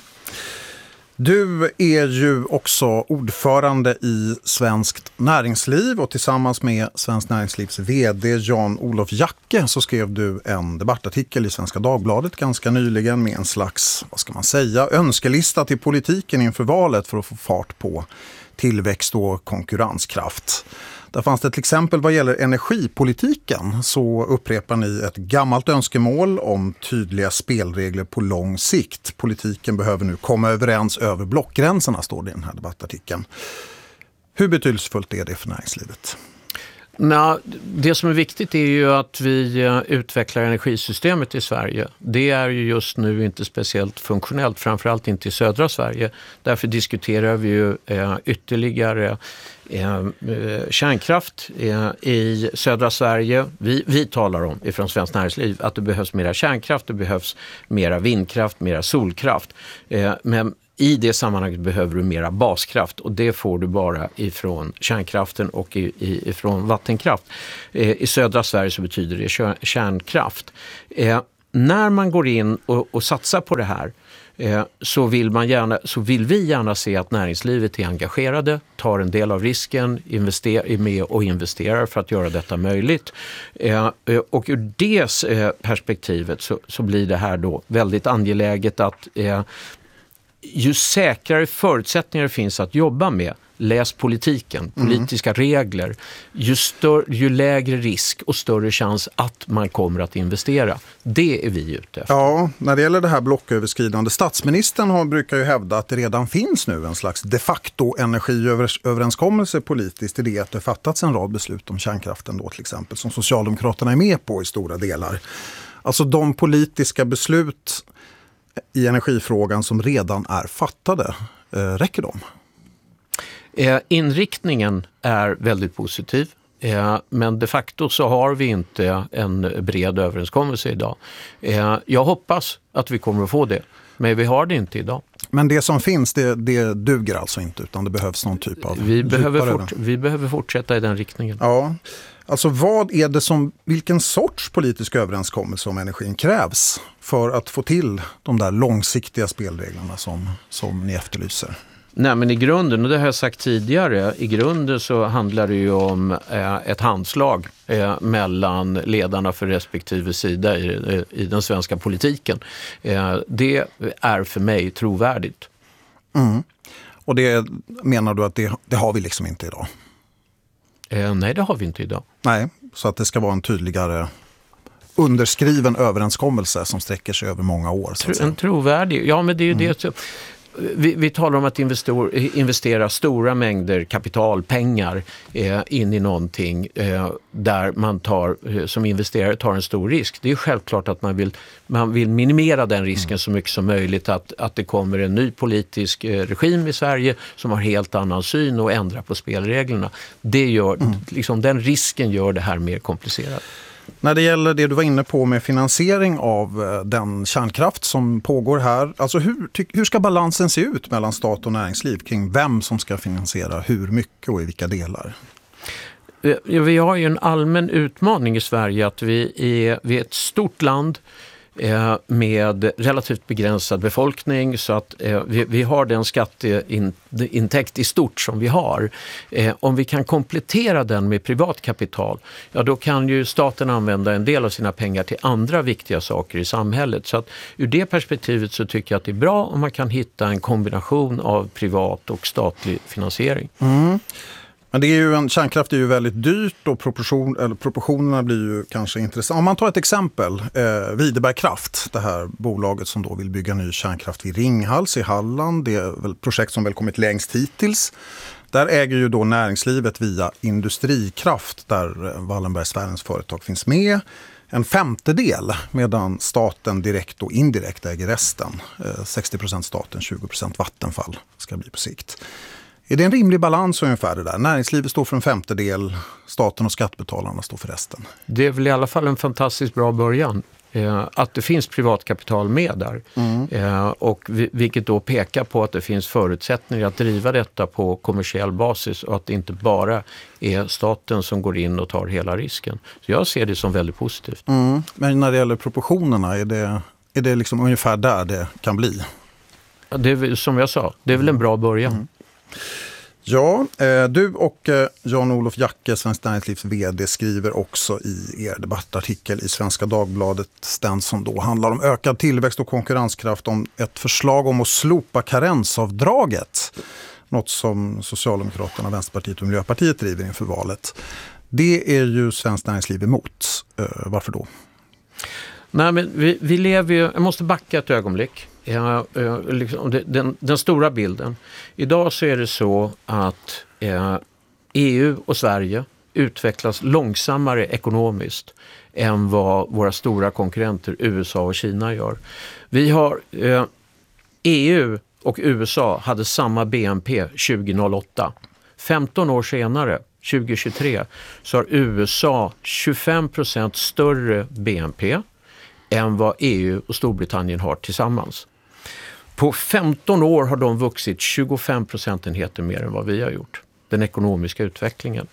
Du är ju också ordförande i Svenskt Näringsliv och tillsammans med Svenskt Näringslivs vd Jan-Olof Jacke så skrev du en debattartikel i Svenska Dagbladet ganska nyligen med en slags, vad ska man säga, önskelista till politiken inför valet för att få fart på tillväxt och konkurrenskraft. Där fanns det till exempel vad gäller energipolitiken så upprepar ni ett gammalt önskemål om tydliga spelregler på lång sikt. Politiken behöver nu komma överens över blockgränserna, står det i den här debattartikeln. Hur betydelsefullt är det för näringslivet? Nej, det som är viktigt är ju att vi utvecklar energisystemet i Sverige. Det är ju just nu inte speciellt funktionellt, framförallt inte i södra Sverige. Därför diskuterar vi ju eh, ytterligare eh, kärnkraft eh, i södra Sverige. Vi, vi talar om ifrån Svenskt Näringsliv att det behövs mera kärnkraft, det behövs mera vindkraft, mera solkraft. Eh, men i det sammanhanget behöver du mera baskraft och det får du bara ifrån kärnkraften och i, i, ifrån vattenkraft. Eh, I södra Sverige så betyder det kär, kärnkraft. Eh, när man går in och, och satsar på det här eh, så, vill man gärna, så vill vi gärna se att näringslivet är engagerade, tar en del av risken, invester, är med och investerar för att göra detta möjligt. Eh, och ur det eh, perspektivet så, så blir det här då väldigt angeläget att eh, ju säkrare förutsättningar det finns att jobba med, läs politiken, politiska mm. regler, ju, stör, ju lägre risk och större chans att man kommer att investera. Det är vi ute efter. Ja, när det gäller det här blocköverskridande, statsministern har, brukar ju hävda att det redan finns nu en slags de facto energiöverenskommelse politiskt i det att det fattats en rad beslut om kärnkraften då till exempel, som Socialdemokraterna är med på i stora delar. Alltså de politiska beslut i energifrågan som redan är fattade, eh, räcker de? Eh, inriktningen är väldigt positiv. Eh, men de facto så har vi inte en bred överenskommelse idag. Eh, jag hoppas att vi kommer att få det, men vi har det inte idag. Men det som finns, det, det duger alltså inte, utan det behövs någon typ av... Vi behöver, fort, vi behöver fortsätta i den riktningen. Ja, alltså vad är det som, vilken sorts politisk överenskommelse om energin krävs för att få till de där långsiktiga spelreglerna som, som ni efterlyser? Nej, men i grunden, och det har jag sagt tidigare, i grunden så handlar det ju om eh, ett handslag eh, mellan ledarna för respektive sida i, i den svenska politiken. Eh, det är för mig trovärdigt. Mm. Och det menar du att det, det har vi liksom inte idag? Eh, nej, det har vi inte idag. Nej, så att det ska vara en tydligare underskriven överenskommelse som sträcker sig över många år. Så att säga. En trovärdig, ja men det är ju mm. det. Vi, vi talar om att investera, investera stora mängder kapitalpengar eh, in i någonting eh, där man tar, eh, som investerare tar en stor risk. Det är självklart att man vill, man vill minimera den risken mm. så mycket som möjligt att, att det kommer en ny politisk eh, regim i Sverige som har helt annan syn och ändrar på spelreglerna. Det gör, mm. liksom, den risken gör det här mer komplicerat. När det gäller det du var inne på med finansiering av den kärnkraft som pågår här, alltså hur, hur ska balansen se ut mellan stat och näringsliv kring vem som ska finansiera hur mycket och i vilka delar? Vi har ju en allmän utmaning i Sverige att vi är, vi är ett stort land med relativt begränsad befolkning så att eh, vi, vi har den skatteintäkt i stort som vi har. Eh, om vi kan komplettera den med privat kapital, ja då kan ju staten använda en del av sina pengar till andra viktiga saker i samhället. Så att ur det perspektivet så tycker jag att det är bra om man kan hitta en kombination av privat och statlig finansiering. Mm. Men det är ju en, kärnkraft är ju väldigt dyrt och proportion, eller proportionerna blir ju kanske intressanta. Om man tar ett exempel, eh, Videbergkraft, det här bolaget som då vill bygga ny kärnkraft vid Ringhals i Halland. Det är väl ett projekt som väl kommit längst hittills. Där äger ju då näringslivet via Industrikraft, där Wallenbergsfärens företag finns med, en femtedel, medan staten direkt och indirekt äger resten. Eh, sextio procent staten, tjugo procent Vattenfall ska bli på sikt. Är det en rimlig balans ungefär det där? Näringslivet står för en femtedel, staten och skattebetalarna står för resten. Det är väl i alla fall en fantastiskt bra början. Eh, att det finns privatkapital med där. Mm. Eh, och vi, vilket då pekar på att det finns förutsättningar att driva detta på kommersiell basis och att det inte bara är staten som går in och tar hela risken. Så jag ser det som väldigt positivt. Mm. Men när det gäller proportionerna, är det, är det liksom ungefär där det kan bli? Ja, det är, som jag sa, det är väl en bra början. Mm. Ja, eh, du och eh, Jan-Olof Jacke, Svenskt Näringslivs vd, skriver också i er debattartikel i Svenska Dagbladet, den som då handlar om ökad tillväxt och konkurrenskraft, om ett förslag om att slopa karensavdraget. Något som Socialdemokraterna, Vänsterpartiet och Miljöpartiet driver inför valet. Det är ju Svenskt Näringsliv emot. Eh, varför då? Nej, men vi, vi lever ju, jag måste backa ett ögonblick. Ja, liksom, den, den stora bilden. Idag så är det så att Eh, E U och Sverige utvecklas långsammare ekonomiskt än vad våra stora konkurrenter U S A och Kina gör. Vi har eh, E U och U S A hade samma B N P tjugohundraåtta. femton år senare, tjugohundratjugotre, så har U S A tjugofem procent större B N P än vad E U och Storbritannien har tillsammans. På femton år har de vuxit tjugofem procentenheter mer än vad vi har gjort. Den ekonomiska utvecklingen.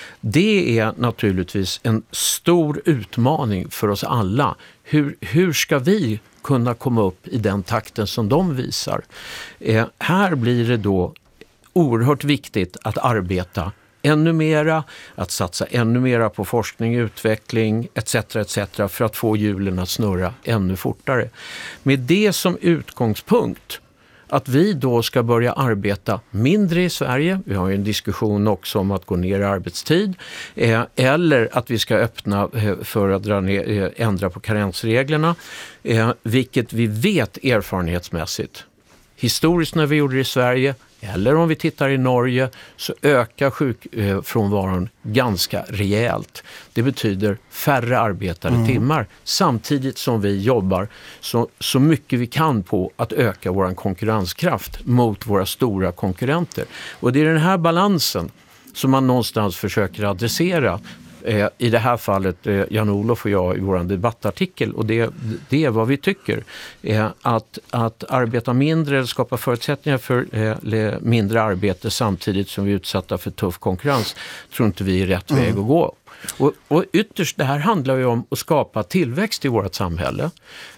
Det är naturligtvis en stor utmaning för oss alla. Hur, hur ska vi kunna komma upp i den takten som de visar? Eh, här blir det då oerhört viktigt att arbeta ännu mera, att satsa ännu mera på forskning, utveckling et cetera et cetera för att få hjulen att snurra ännu fortare. Med det som utgångspunkt att vi då ska börja arbeta mindre i Sverige. Vi har ju en diskussion också om att gå ner i arbetstid. Eh, eller att vi ska öppna eh, för att dra ner, eh, ändra på karensreglerna. Eh, vilket vi vet erfarenhetsmässigt. Historiskt när vi gjorde det i Sverige, eller om vi tittar i Norge, så ökar sjukfrånvaron ganska rejält. Det betyder färre arbetade mm. timmar, samtidigt som vi jobbar så, så mycket vi kan på att öka vår konkurrenskraft mot våra stora konkurrenter. Och det är den här balansen som man någonstans försöker adressera. Eh, I det här fallet eh, Jan-Olof och jag i vår debattartikel, och det, det är vad vi tycker. Eh, att, att arbeta mindre eller skapa förutsättningar för eh, mindre arbete samtidigt som vi är utsatta för tuff konkurrens tror inte vi är rätt mm. väg att gå. Och, och ytterst det här handlar ju om att skapa tillväxt i vårt samhälle.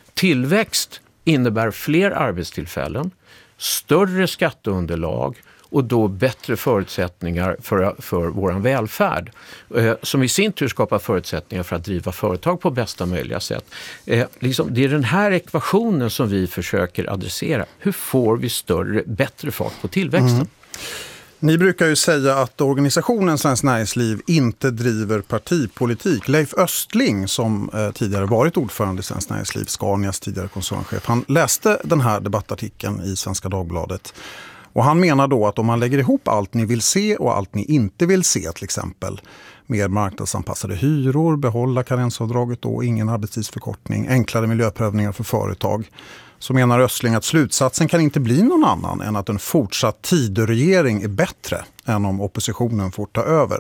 Tillväxt innebär fler arbetstillfällen, större skatteunderlag och då bättre förutsättningar för, för vår välfärd. Eh, som i sin tur skapar förutsättningar för att driva företag på bästa möjliga sätt. Eh, liksom, det är den här ekvationen som vi försöker adressera. Hur får vi större, bättre fart på tillväxten? Mm. Ni brukar ju säga att organisationen Svenskt Näringsliv inte driver partipolitik. Leif Östling, som eh, tidigare varit ordförande i Svenskt Näringsliv, Scanias tidigare koncernchef, han läste den här debattartikeln i Svenska Dagbladet. Och han menar då att om man lägger ihop allt ni vill se och allt ni inte vill se, till exempel mer marknadsanpassade hyror, behålla karensavdraget och ingen arbetstidsförkortning, enklare miljöprövningar för företag, så menar Östling att slutsatsen kan inte bli någon annan än att en fortsatt Tidöregering är bättre än om oppositionen får ta över.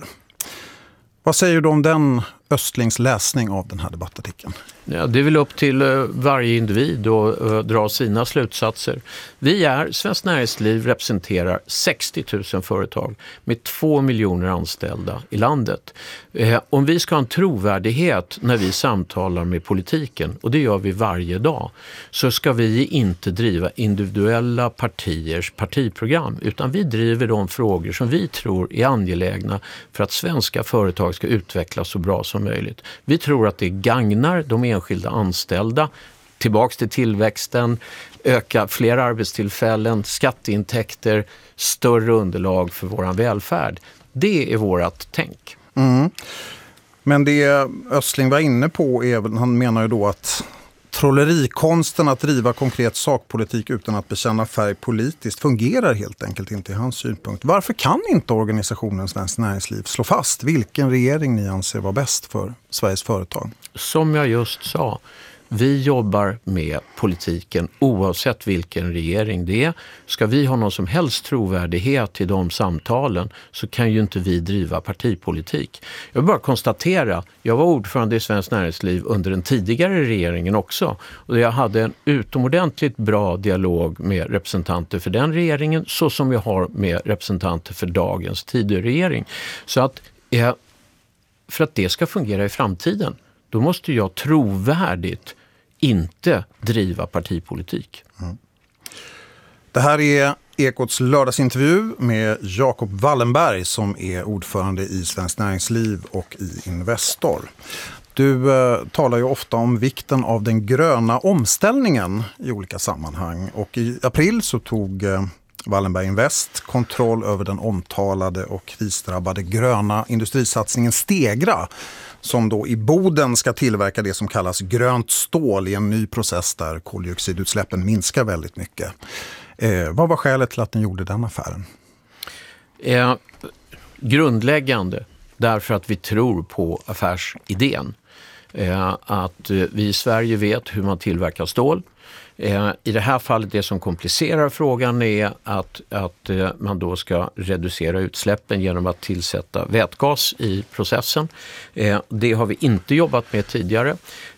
Vad säger du om den Östlings läsning av den här debattartikeln? Ja, det är väl upp till varje individ att uh, dra sina slutsatser. Vi är, Svenskt Näringsliv representerar sextio tusen företag med två miljoner anställda i landet. Eh, om vi ska ha en trovärdighet när vi samtalar med politiken, och det gör vi varje dag, så ska vi inte driva individuella partiers partiprogram, utan vi driver de frågor som vi tror är angelägna för att svenska företag ska utvecklas så bra som möjligt. Vi tror att det gagnar de enskilda anställda, tillbaks till tillväxten, öka fler arbetstillfällen, skatteintäkter, större underlag för vår välfärd. Det är vårat tänk. Mm. Men det Östling var inne på är, han menar ju då att trollerikonsten att driva konkret sakpolitik utan att bekänna färg politiskt fungerar helt enkelt inte i hans synpunkt. Varför kan inte organisationen Svenskt Näringsliv slå fast vilken regering ni anser var bäst för Sveriges företag? Som jag just sa, vi jobbar med politiken oavsett vilken regering det är. Ska vi ha någon som helst trovärdighet i de samtalen så kan ju inte vi driva partipolitik. Jag vill bara konstatera, jag var ordförande i Svenskt Näringsliv under den tidigare regeringen också. Och jag hade en utomordentligt bra dialog med representanter för den regeringen så som jag har med representanter för dagens Tidöregering. Så att eh, för att det ska fungera i framtiden, då måste jag trovärdigt inte driva partipolitik. Mm. Det här är Ekots lördagsintervju med Jacob Wallenberg som är ordförande i Svenskt Näringsliv och i Investor. Du eh, talar ju ofta om vikten av den gröna omställningen i olika sammanhang. Och i april så tog eh, Wallenberg Invest kontroll över den omtalade och krisdrabbade gröna industrisatsningen Stegra, som då i Boden ska tillverka det som kallas grönt stål i en ny process där koldioxidutsläppen minskar väldigt mycket. Eh, vad var skälet till att ni gjorde den affären? Eh, grundläggande därför att vi tror på affärsidén. Eh, att eh, vi i Sverige vet hur man tillverkar stål. Eh, I det här fallet, det som komplicerar frågan är att, att eh, man då ska reducera utsläppen genom att tillsätta vätgas i processen. Eh, det har vi inte jobbat med tidigare.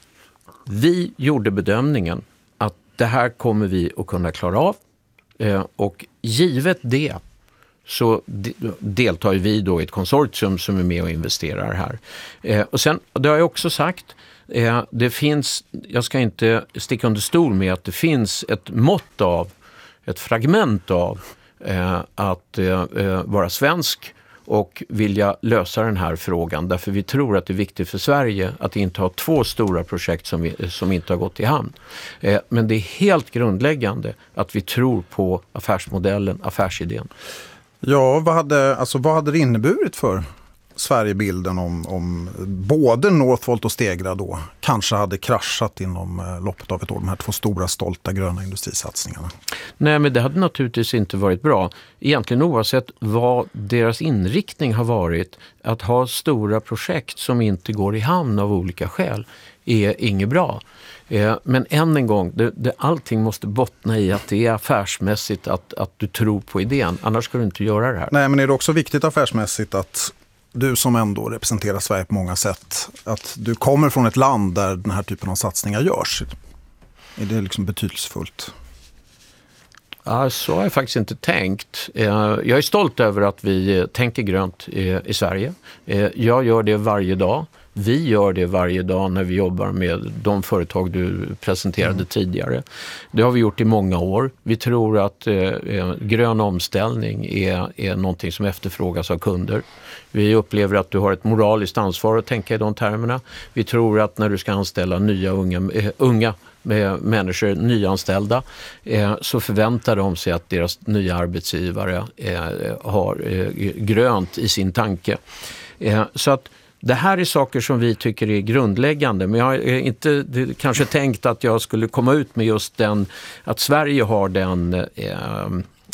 Vi gjorde bedömningen att det här kommer vi att kunna klara av. Eh, och givet det så de, deltar vi då i ett konsortium som är med och investerar här. Eh, och sen, det har jag också sagt, eh, det finns, jag ska inte sticka under stol med att det finns ett mått av, ett fragment av eh, att eh, vara svensk och vilja lösa den här frågan. Därför vi tror att det är viktigt för Sverige att inte ha två stora projekt som, vi, som inte har gått i hamn. Eh, men det är helt grundläggande att vi tror på affärsmodellen, affärsidén. Ja, vad hade, alltså, vad hade det inneburit för Sverigebilden om, om både Northvolt och Stegra då kanske hade kraschat inom eh, loppet av ett år, de här två stora stolta gröna industrisatsningarna? Nej, men det hade naturligtvis inte varit bra. Egentligen oavsett vad deras inriktning har varit, att ha stora projekt som inte går i hamn av olika skäl är inget bra. Eh, men än en gång, det, det, allting måste bottna i att det är affärsmässigt att, att du tror på idén. Annars ska du inte göra det här. Nej, men är det också viktigt affärsmässigt att du som ändå representerar Sverige på många sätt, att du kommer från ett land där den här typen av satsningar görs? Är det liksom betydelsefullt? Ja, så har jag faktiskt inte tänkt. Jag är stolt över att vi tänker grönt i Sverige. Jag gör det varje dag. Vi gör det varje dag när vi jobbar med de företag du presenterade mm. tidigare. Det har vi gjort i många år. Vi tror att eh, grön omställning är, är någonting som efterfrågas av kunder. Vi upplever att du har ett moraliskt ansvar att tänka i de termerna. Vi tror att när du ska anställa nya unga, eh, unga med människor, nyanställda, eh, så förväntar de sig att deras nya arbetsgivare eh, har eh, grönt i sin tanke. Eh, så att det här är saker som vi tycker är grundläggande, men jag har inte kanske tänkt att jag skulle komma ut med just den, att Sverige har den eh,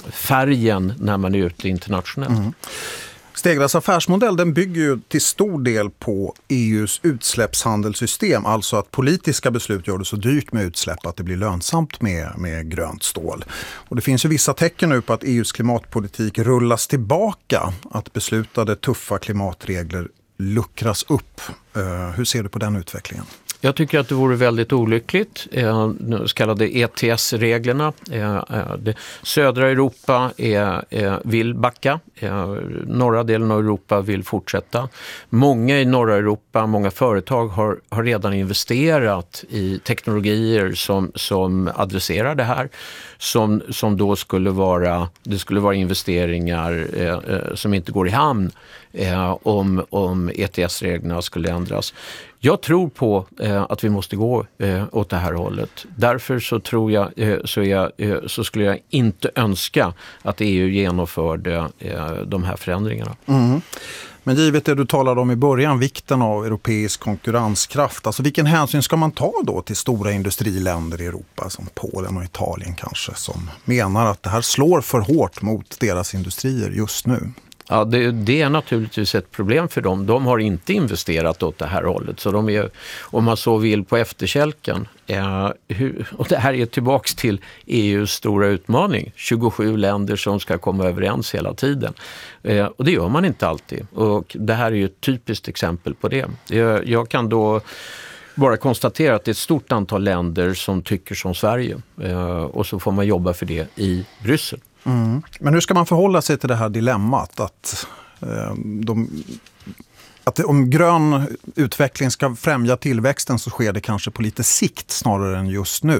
färgen när man är ute internationellt. Mm. Stegras affärsmodell, den bygger ju till stor del på E U:s utsläppshandelssystem, alltså att politiska beslut gör det så dyrt med utsläpp att det blir lönsamt med, med grönt stål. Och det finns ju vissa tecken nu på att E U:s klimatpolitik rullas tillbaka, att beslutade tuffa klimatregler luckras upp. Uh, hur ser du på den utvecklingen? Jag tycker att det vore väldigt olyckligt. Eh, så kallade E T S-reglerna. Eh, det, södra Europa är, eh, vill backa. Eh, norra delen av Europa vill fortsätta. Många i norra Europa, många företag har, har redan investerat i teknologier som, som adresserar det här. Som, som då skulle vara, det skulle vara investeringar eh, som inte går i hamn eh, om, om E T S-reglerna skulle ändras. Jag tror på eh, att vi måste gå eh, åt det här hållet. Därför så tror jag, eh, så, jag eh, så skulle jag inte önska att E U genomförde eh, de här förändringarna. Mm. Men givet det du talade om i början, vikten av europeisk konkurrenskraft, alltså vilken hänsyn ska man ta då till stora industriländer i Europa som Polen och Italien kanske, som menar att det här slår för hårt mot deras industrier just nu? Ja, det, det är naturligtvis ett problem för dem. De har inte investerat åt det här hållet. Så de är, om man så vill, på efterkälken. Eh, hur, och det här är tillbaks till E U:s stora utmaning. tjugosju länder som ska komma överens hela tiden. Eh, och det gör man inte alltid. Och det här är ju ett typiskt exempel på det. Jag, jag kan då bara konstatera att det är ett stort antal länder som tycker som Sverige. Eh, och så får man jobba för det i Bryssel. Mm. Men hur ska man förhålla sig till det här dilemmat att, eh, de, att om grön utveckling ska främja tillväxten så sker det kanske på lite sikt snarare än just nu?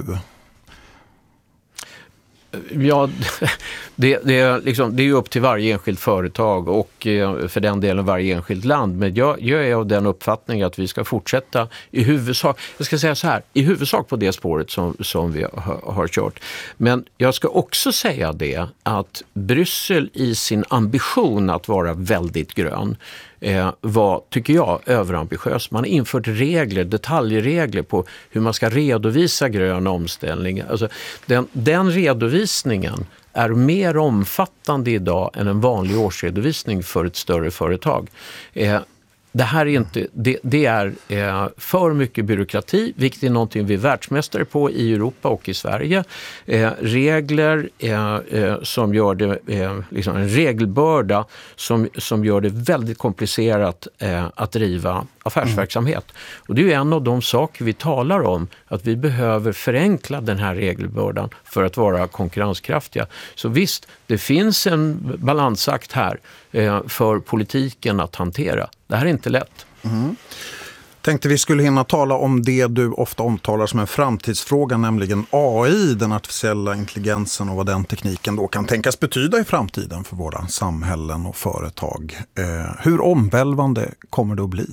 Ja, det, det, är liksom, det är ju upp till varje enskilt företag och för den delen varje enskilt land. Men jag, jag är av den uppfattningen att vi ska fortsätta i huvudsak, jag ska säga så här, i huvudsak på det spåret som, som vi har, har kört. Men jag ska också säga det att Bryssel i sin ambition att vara väldigt grön eh, var, tycker jag, överambitiös. Man har infört regler, detaljregler på hur man ska redovisa grön omställning. Alltså, den, den redovisningen är mer omfattande idag än en vanlig årsredovisning för ett större företag. Eh, Det här är inte, det, det är eh, för mycket byråkrati, vilket är någonting vi är världsmästare på i Europa och i Sverige. Eh, regler eh, eh, som gör det, eh, liksom en regelbörda som, som gör det väldigt komplicerat eh, att driva affärsverksamhet. Mm. Och det är ju en av de saker vi talar om, att vi behöver förenkla den här regelbördan för att vara konkurrenskraftiga. Så visst, det finns en balansakt här eh, för politiken att hantera. Det här är inte lätt. Mm. Tänkte vi skulle hinna tala om det du ofta omtalar som en framtidsfråga, nämligen A I, den artificiella intelligensen och vad den tekniken då kan tänkas betyda i framtiden för våra samhällen och företag. Eh, hur omvälvande kommer det att bli?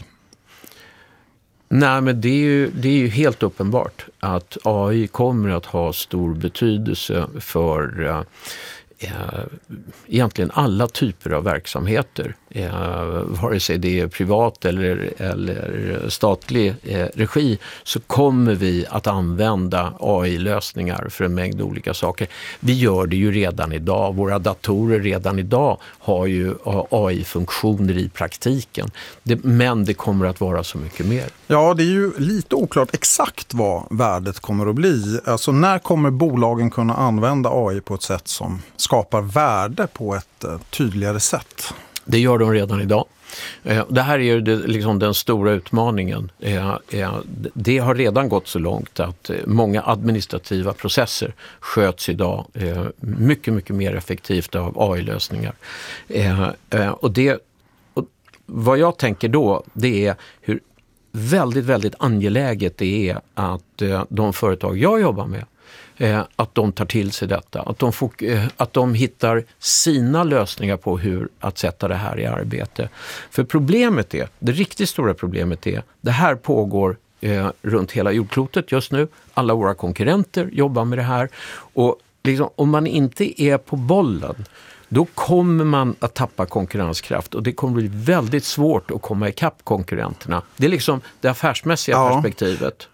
Nej, men det är, ju, det är ju helt uppenbart att A I kommer att ha stor betydelse för eh, egentligen alla typer av verksamheter. Eh, vare sig det är privat eller, eller statlig eh, regi, så kommer vi att använda A I-lösningar för en mängd olika saker. Vi gör det ju redan idag. Våra datorer redan idag har ju A I-funktioner i praktiken. Det, men det kommer att vara så mycket mer. Ja, det är ju lite oklart exakt vad värdet kommer att bli. Alltså, när kommer bolagen kunna använda A I på ett sätt som skapar värde på ett uh, tydligare sätt? Det gör de redan idag. Eh, det här är ju det, liksom den stora utmaningen. Eh, eh, det har redan gått så långt att eh, många administrativa processer sköts idag eh, mycket, mycket mer effektivt av A I-lösningar. Eh, eh, och det, och vad jag tänker då, det är hur väldigt, väldigt angeläget det är att eh, de företag jag jobbar med, Eh, att de tar till sig detta. Att de, fok- eh, att de hittar sina lösningar på hur att sätta det här i arbete. För problemet är, det riktigt stora problemet är, det här pågår eh, runt hela jordklotet just nu. Alla våra konkurrenter jobbar med det här. Och liksom, om man inte är på bollen, då kommer man att tappa konkurrenskraft och det kommer bli väldigt svårt att komma ikapp konkurrenterna. Det är liksom det affärsmässiga ja. perspektivet.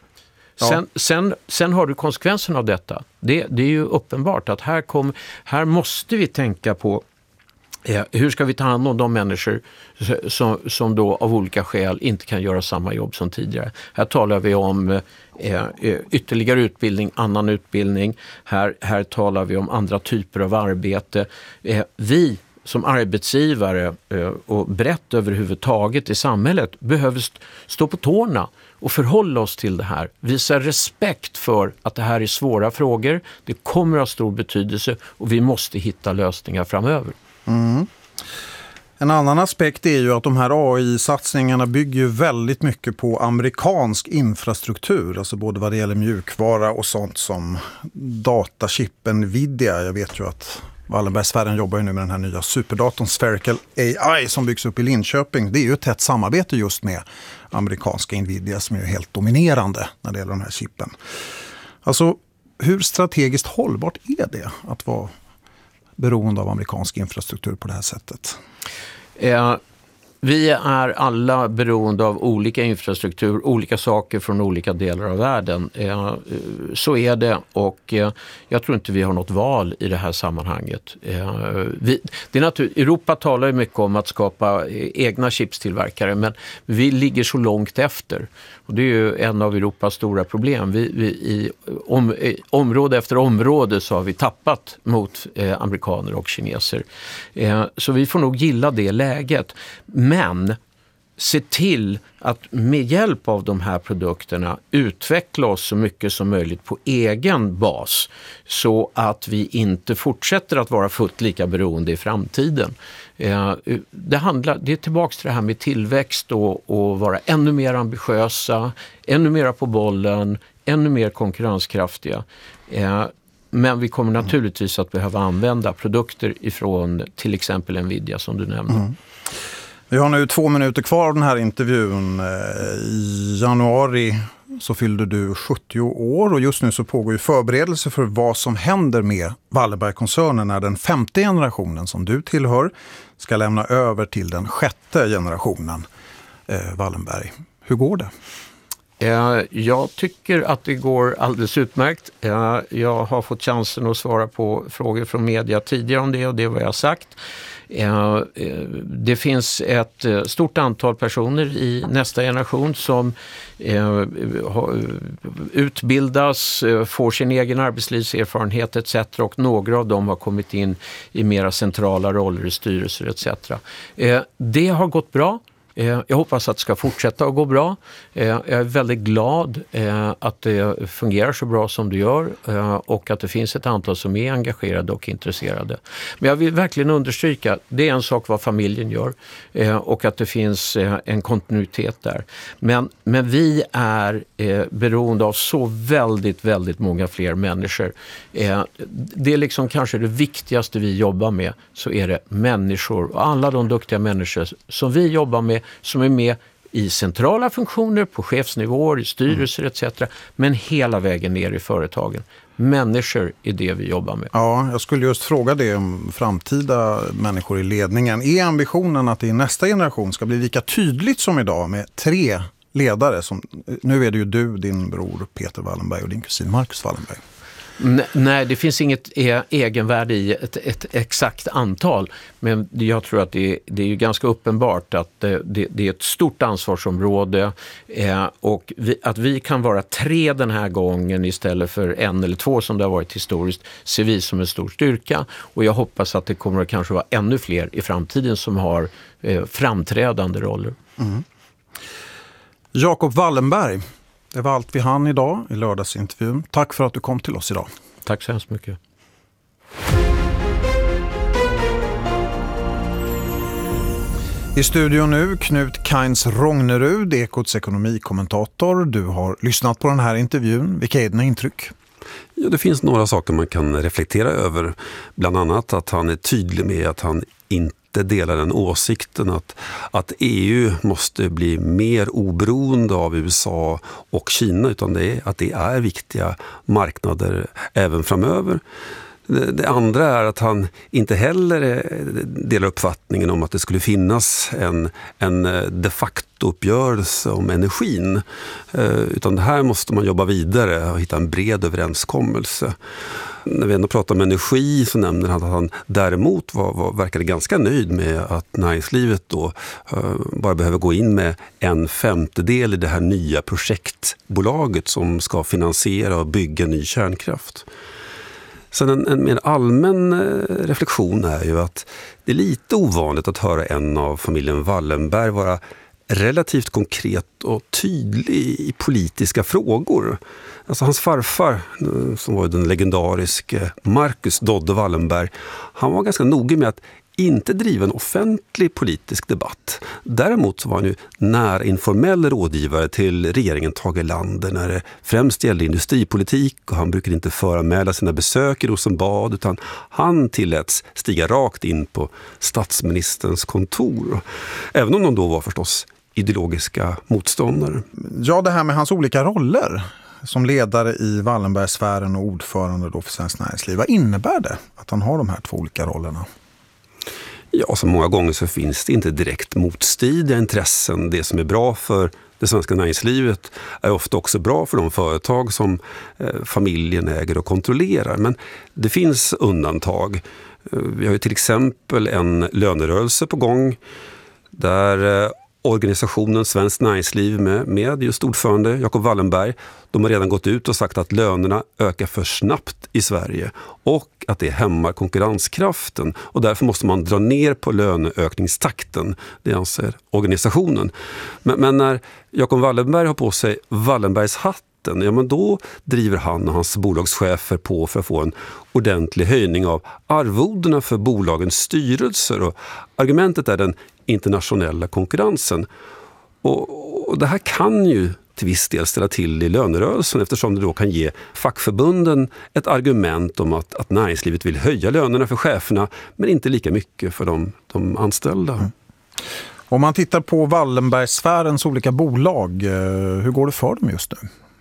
Ja. Sen, sen, sen har du konsekvensen av detta. Det, det är ju uppenbart att här, kom, här måste vi tänka på eh, hur ska vi ta hand om de människor som, som då av olika skäl inte kan göra samma jobb som tidigare. Här talar vi om eh, ytterligare utbildning, annan utbildning. Här, här talar vi om andra typer av arbete. Eh, vi som arbetsgivare eh, och brett överhuvudtaget i samhället behöver st- stå på tårna och förhålla oss till det här. Visa respekt för att det här är svåra frågor. Det kommer att ha stor betydelse och vi måste hitta lösningar framöver. Mm. En annan aspekt är ju att de här A I-satsningarna bygger ju väldigt mycket på amerikansk infrastruktur. Alltså både vad det gäller mjukvara och sånt som datachippen Nvidia. Jag vet ju att Wallenbergsfären jobbar ju nu med den här nya superdatorn Spherical A I som byggs upp i Linköping. Det är ju ett tätt samarbete just med amerikanska Nvidia som är helt dominerande när det gäller de här chippen. Alltså, hur strategiskt hållbart är det att vara beroende av amerikansk infrastruktur på det här sättet? Eh, vi är alla beroende av olika infrastruktur, olika saker från olika delar av världen. Eh, så är det och eh, jag tror inte vi har något val i det här sammanhanget. Eh, vi, det är natur- Europa talar ju mycket om att skapa egna chipstillverkare, men vi ligger så långt efter. Och det är ju en av Europas stora problem. Vi, vi, i, om, i område efter område så har vi tappat mot eh, amerikaner och kineser. Eh, så vi får nog gilla det läget. Men se till att med hjälp av de här produkterna utveckla oss så mycket som möjligt på egen bas så att vi inte fortsätter att vara fullt lika beroende i framtiden. Eh, det, handlar, det är tillbaka till det här med tillväxt och, och vara ännu mer ambitiösa, ännu mer på bollen, ännu mer konkurrenskraftiga. Eh, men vi kommer naturligtvis att behöva använda produkter ifrån till exempel Nvidia som du nämnde. Mm. Vi har nu två minuter kvar av den här intervjun. I januari så fyllde du sjuttio år och just nu så pågår ju förberedelse för vad som händer med Wallenberg-koncernen när den femte generationen som du tillhör ska lämna över till den sjätte generationen eh, Wallenberg. Hur går det? Jag tycker att det går alldeles utmärkt. Jag har fått chansen att svara på frågor från media tidigare om det och det är vad jag har sagt. Det finns ett stort antal personer i nästa generation som utbildas, får sin egen arbetslivserfarenhet et cetera. Och några av dem har kommit in i mera centrala roller i styrelser et cetera. Det har gått bra. Jag hoppas att det ska fortsätta att gå bra. Jag är väldigt glad att det fungerar så bra som det gör och att det finns ett antal som är engagerade och intresserade. Men jag vill verkligen understryka, det är en sak vad familjen gör och att det finns en kontinuitet där. Men, men vi är beroende av så väldigt, väldigt många fler människor. Det är liksom kanske det viktigaste vi jobbar med, så är det människor och alla de duktiga människor som vi jobbar med, som är med i centrala funktioner, på chefsnivåer, i styrelser mm. et cetera. Men hela vägen ner i företagen. Människor är det vi jobbar med. Ja, jag skulle just fråga det om framtida människor i ledningen. Är ambitionen att det i nästa generation ska bli lika tydligt som idag med tre ledare? Som, nu är det ju du, din bror Peter Wallenberg och din kusin Marcus Wallenberg. Nej, det finns inget egenvärde i ett, ett exakt antal, men jag tror att det, det är ju ganska uppenbart att det, det är ett stort ansvarsområde eh, och vi, att vi kan vara tre den här gången istället för en eller två som det har varit historiskt ser vi som en stor styrka, och jag hoppas att det kommer att kanske vara ännu fler i framtiden som har eh, framträdande roller. Mm. Jacob Wallenberg. Det var allt vi hann idag i lördagsintervjun. Tack för att du kom till oss idag. Tack så hemskt mycket. I studion nu Knut Kainz Rognerud, Ekots ekonomikommentator. Du har lyssnat på den här intervjun. Vilka är dina intryck? Ja, det finns några saker man kan reflektera över. Bland annat att han är tydlig med att han inte delar den åsikten att, att E U måste bli mer oberoende av U S A och Kina, utan det är, att det är viktiga marknader även framöver. Det, det andra är att han inte heller delar uppfattningen om att det skulle finnas en, en de facto uppgörelse om energin, utan det här måste man jobba vidare och hitta en bred överenskommelse. När vi ändå pratar om energi så nämner han att han däremot var, var, verkade ganska nöjd med att näringslivet då uh, bara behöver gå in med en femtedel i det här nya projektbolaget som ska finansiera och bygga ny kärnkraft. Sen en, en mer allmän uh, reflektion är ju att det är lite ovanligt att höra en av familjen Wallenberg vara relativt konkret och tydlig i politiska frågor. Alltså hans farfar, som var den legendariske Marcus Dodde Wallenberg, han var ganska noga med att inte driva en offentlig politisk debatt. Däremot så var han ju nära informell rådgivare till regeringen Tage Erlander när det främst gällde industripolitik, och han brukade inte föranmäla sina besök i Rosenbad, utan han tilläts stiga rakt in på statsministerns kontor. Även om de då var förstås ideologiska motståndare. Ja, det här med hans olika roller som ledare i Wallenbergsfären och ordförande då för Svenskt Näringsliv. Vad innebär det att han har de här två olika rollerna? Ja, så många gånger så finns det inte direkt motstridiga intressen. Det som är bra för det svenska näringslivet är ofta också bra för de företag som eh, familjen äger och kontrollerar. Men det finns undantag. Vi har ju till exempel en lönerörelse på gång där eh, organisationen Svenskt Näringsliv med, med just ordförande Jacob Wallenberg, de har redan gått ut och sagt att lönerna ökar för snabbt i Sverige och att det hämmar konkurrenskraften, och därför måste man dra ner på löneökningstakten, det anser organisationen. Men, men när Jacob Wallenberg har på sig Wallenbergs hatten, ja men då driver han och hans bolagschefer på för att få en ordentlig höjning av arvodena för bolagens styrelser, och argumentet är den internationella konkurrensen. Och, och det här kan ju till viss del ställa till i lönerörelsen, eftersom det då kan ge fackförbunden ett argument om att, att näringslivet vill höja lönerna för cheferna men inte lika mycket för de, de anställda. Mm. Om man tittar på Wallenbergsfärens olika bolag, hur går det för dem just nu?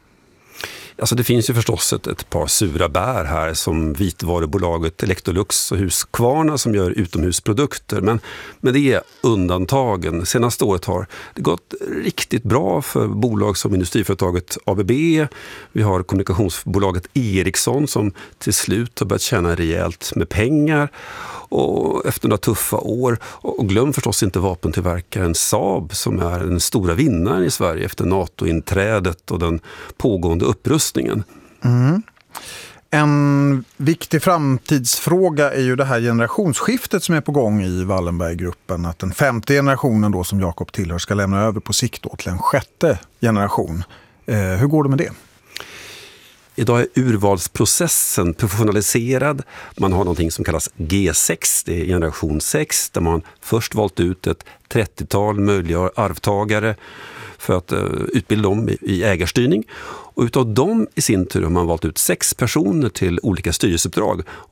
Alltså det finns ju förstås ett, ett par sura bär här som vitvarubolaget Electrolux och Husqvarna som gör utomhusprodukter. Men, men det är undantagen. Senaste året har det gått riktigt bra för bolag som industriföretaget A B B. Vi har kommunikationsbolaget Ericsson som till slut har börjat tjäna rejält med pengar och efter några tuffa år. Och glöm förstås inte vapentillverkaren Saab som är den stora vinnaren i Sverige efter NATO-inträdet och den pågående upprustningen. Mm. En viktig framtidsfråga är ju det här generationsskiftet som är på gång i Wallenberggruppen. Att den femte generationen då som Jakob tillhör ska lämna över på sikt då till en sjätte generation. Eh, hur går det med det? Idag är urvalsprocessen professionaliserad. Man har någonting som kallas G sex, det är generation sex, där man först valt ut ett trettiotal möjliga arvtagare för att uh, utbilda dem i, i ägarstyrning. Och utav dem i sin tur har man valt ut sex personer till olika styrelseuppdrag.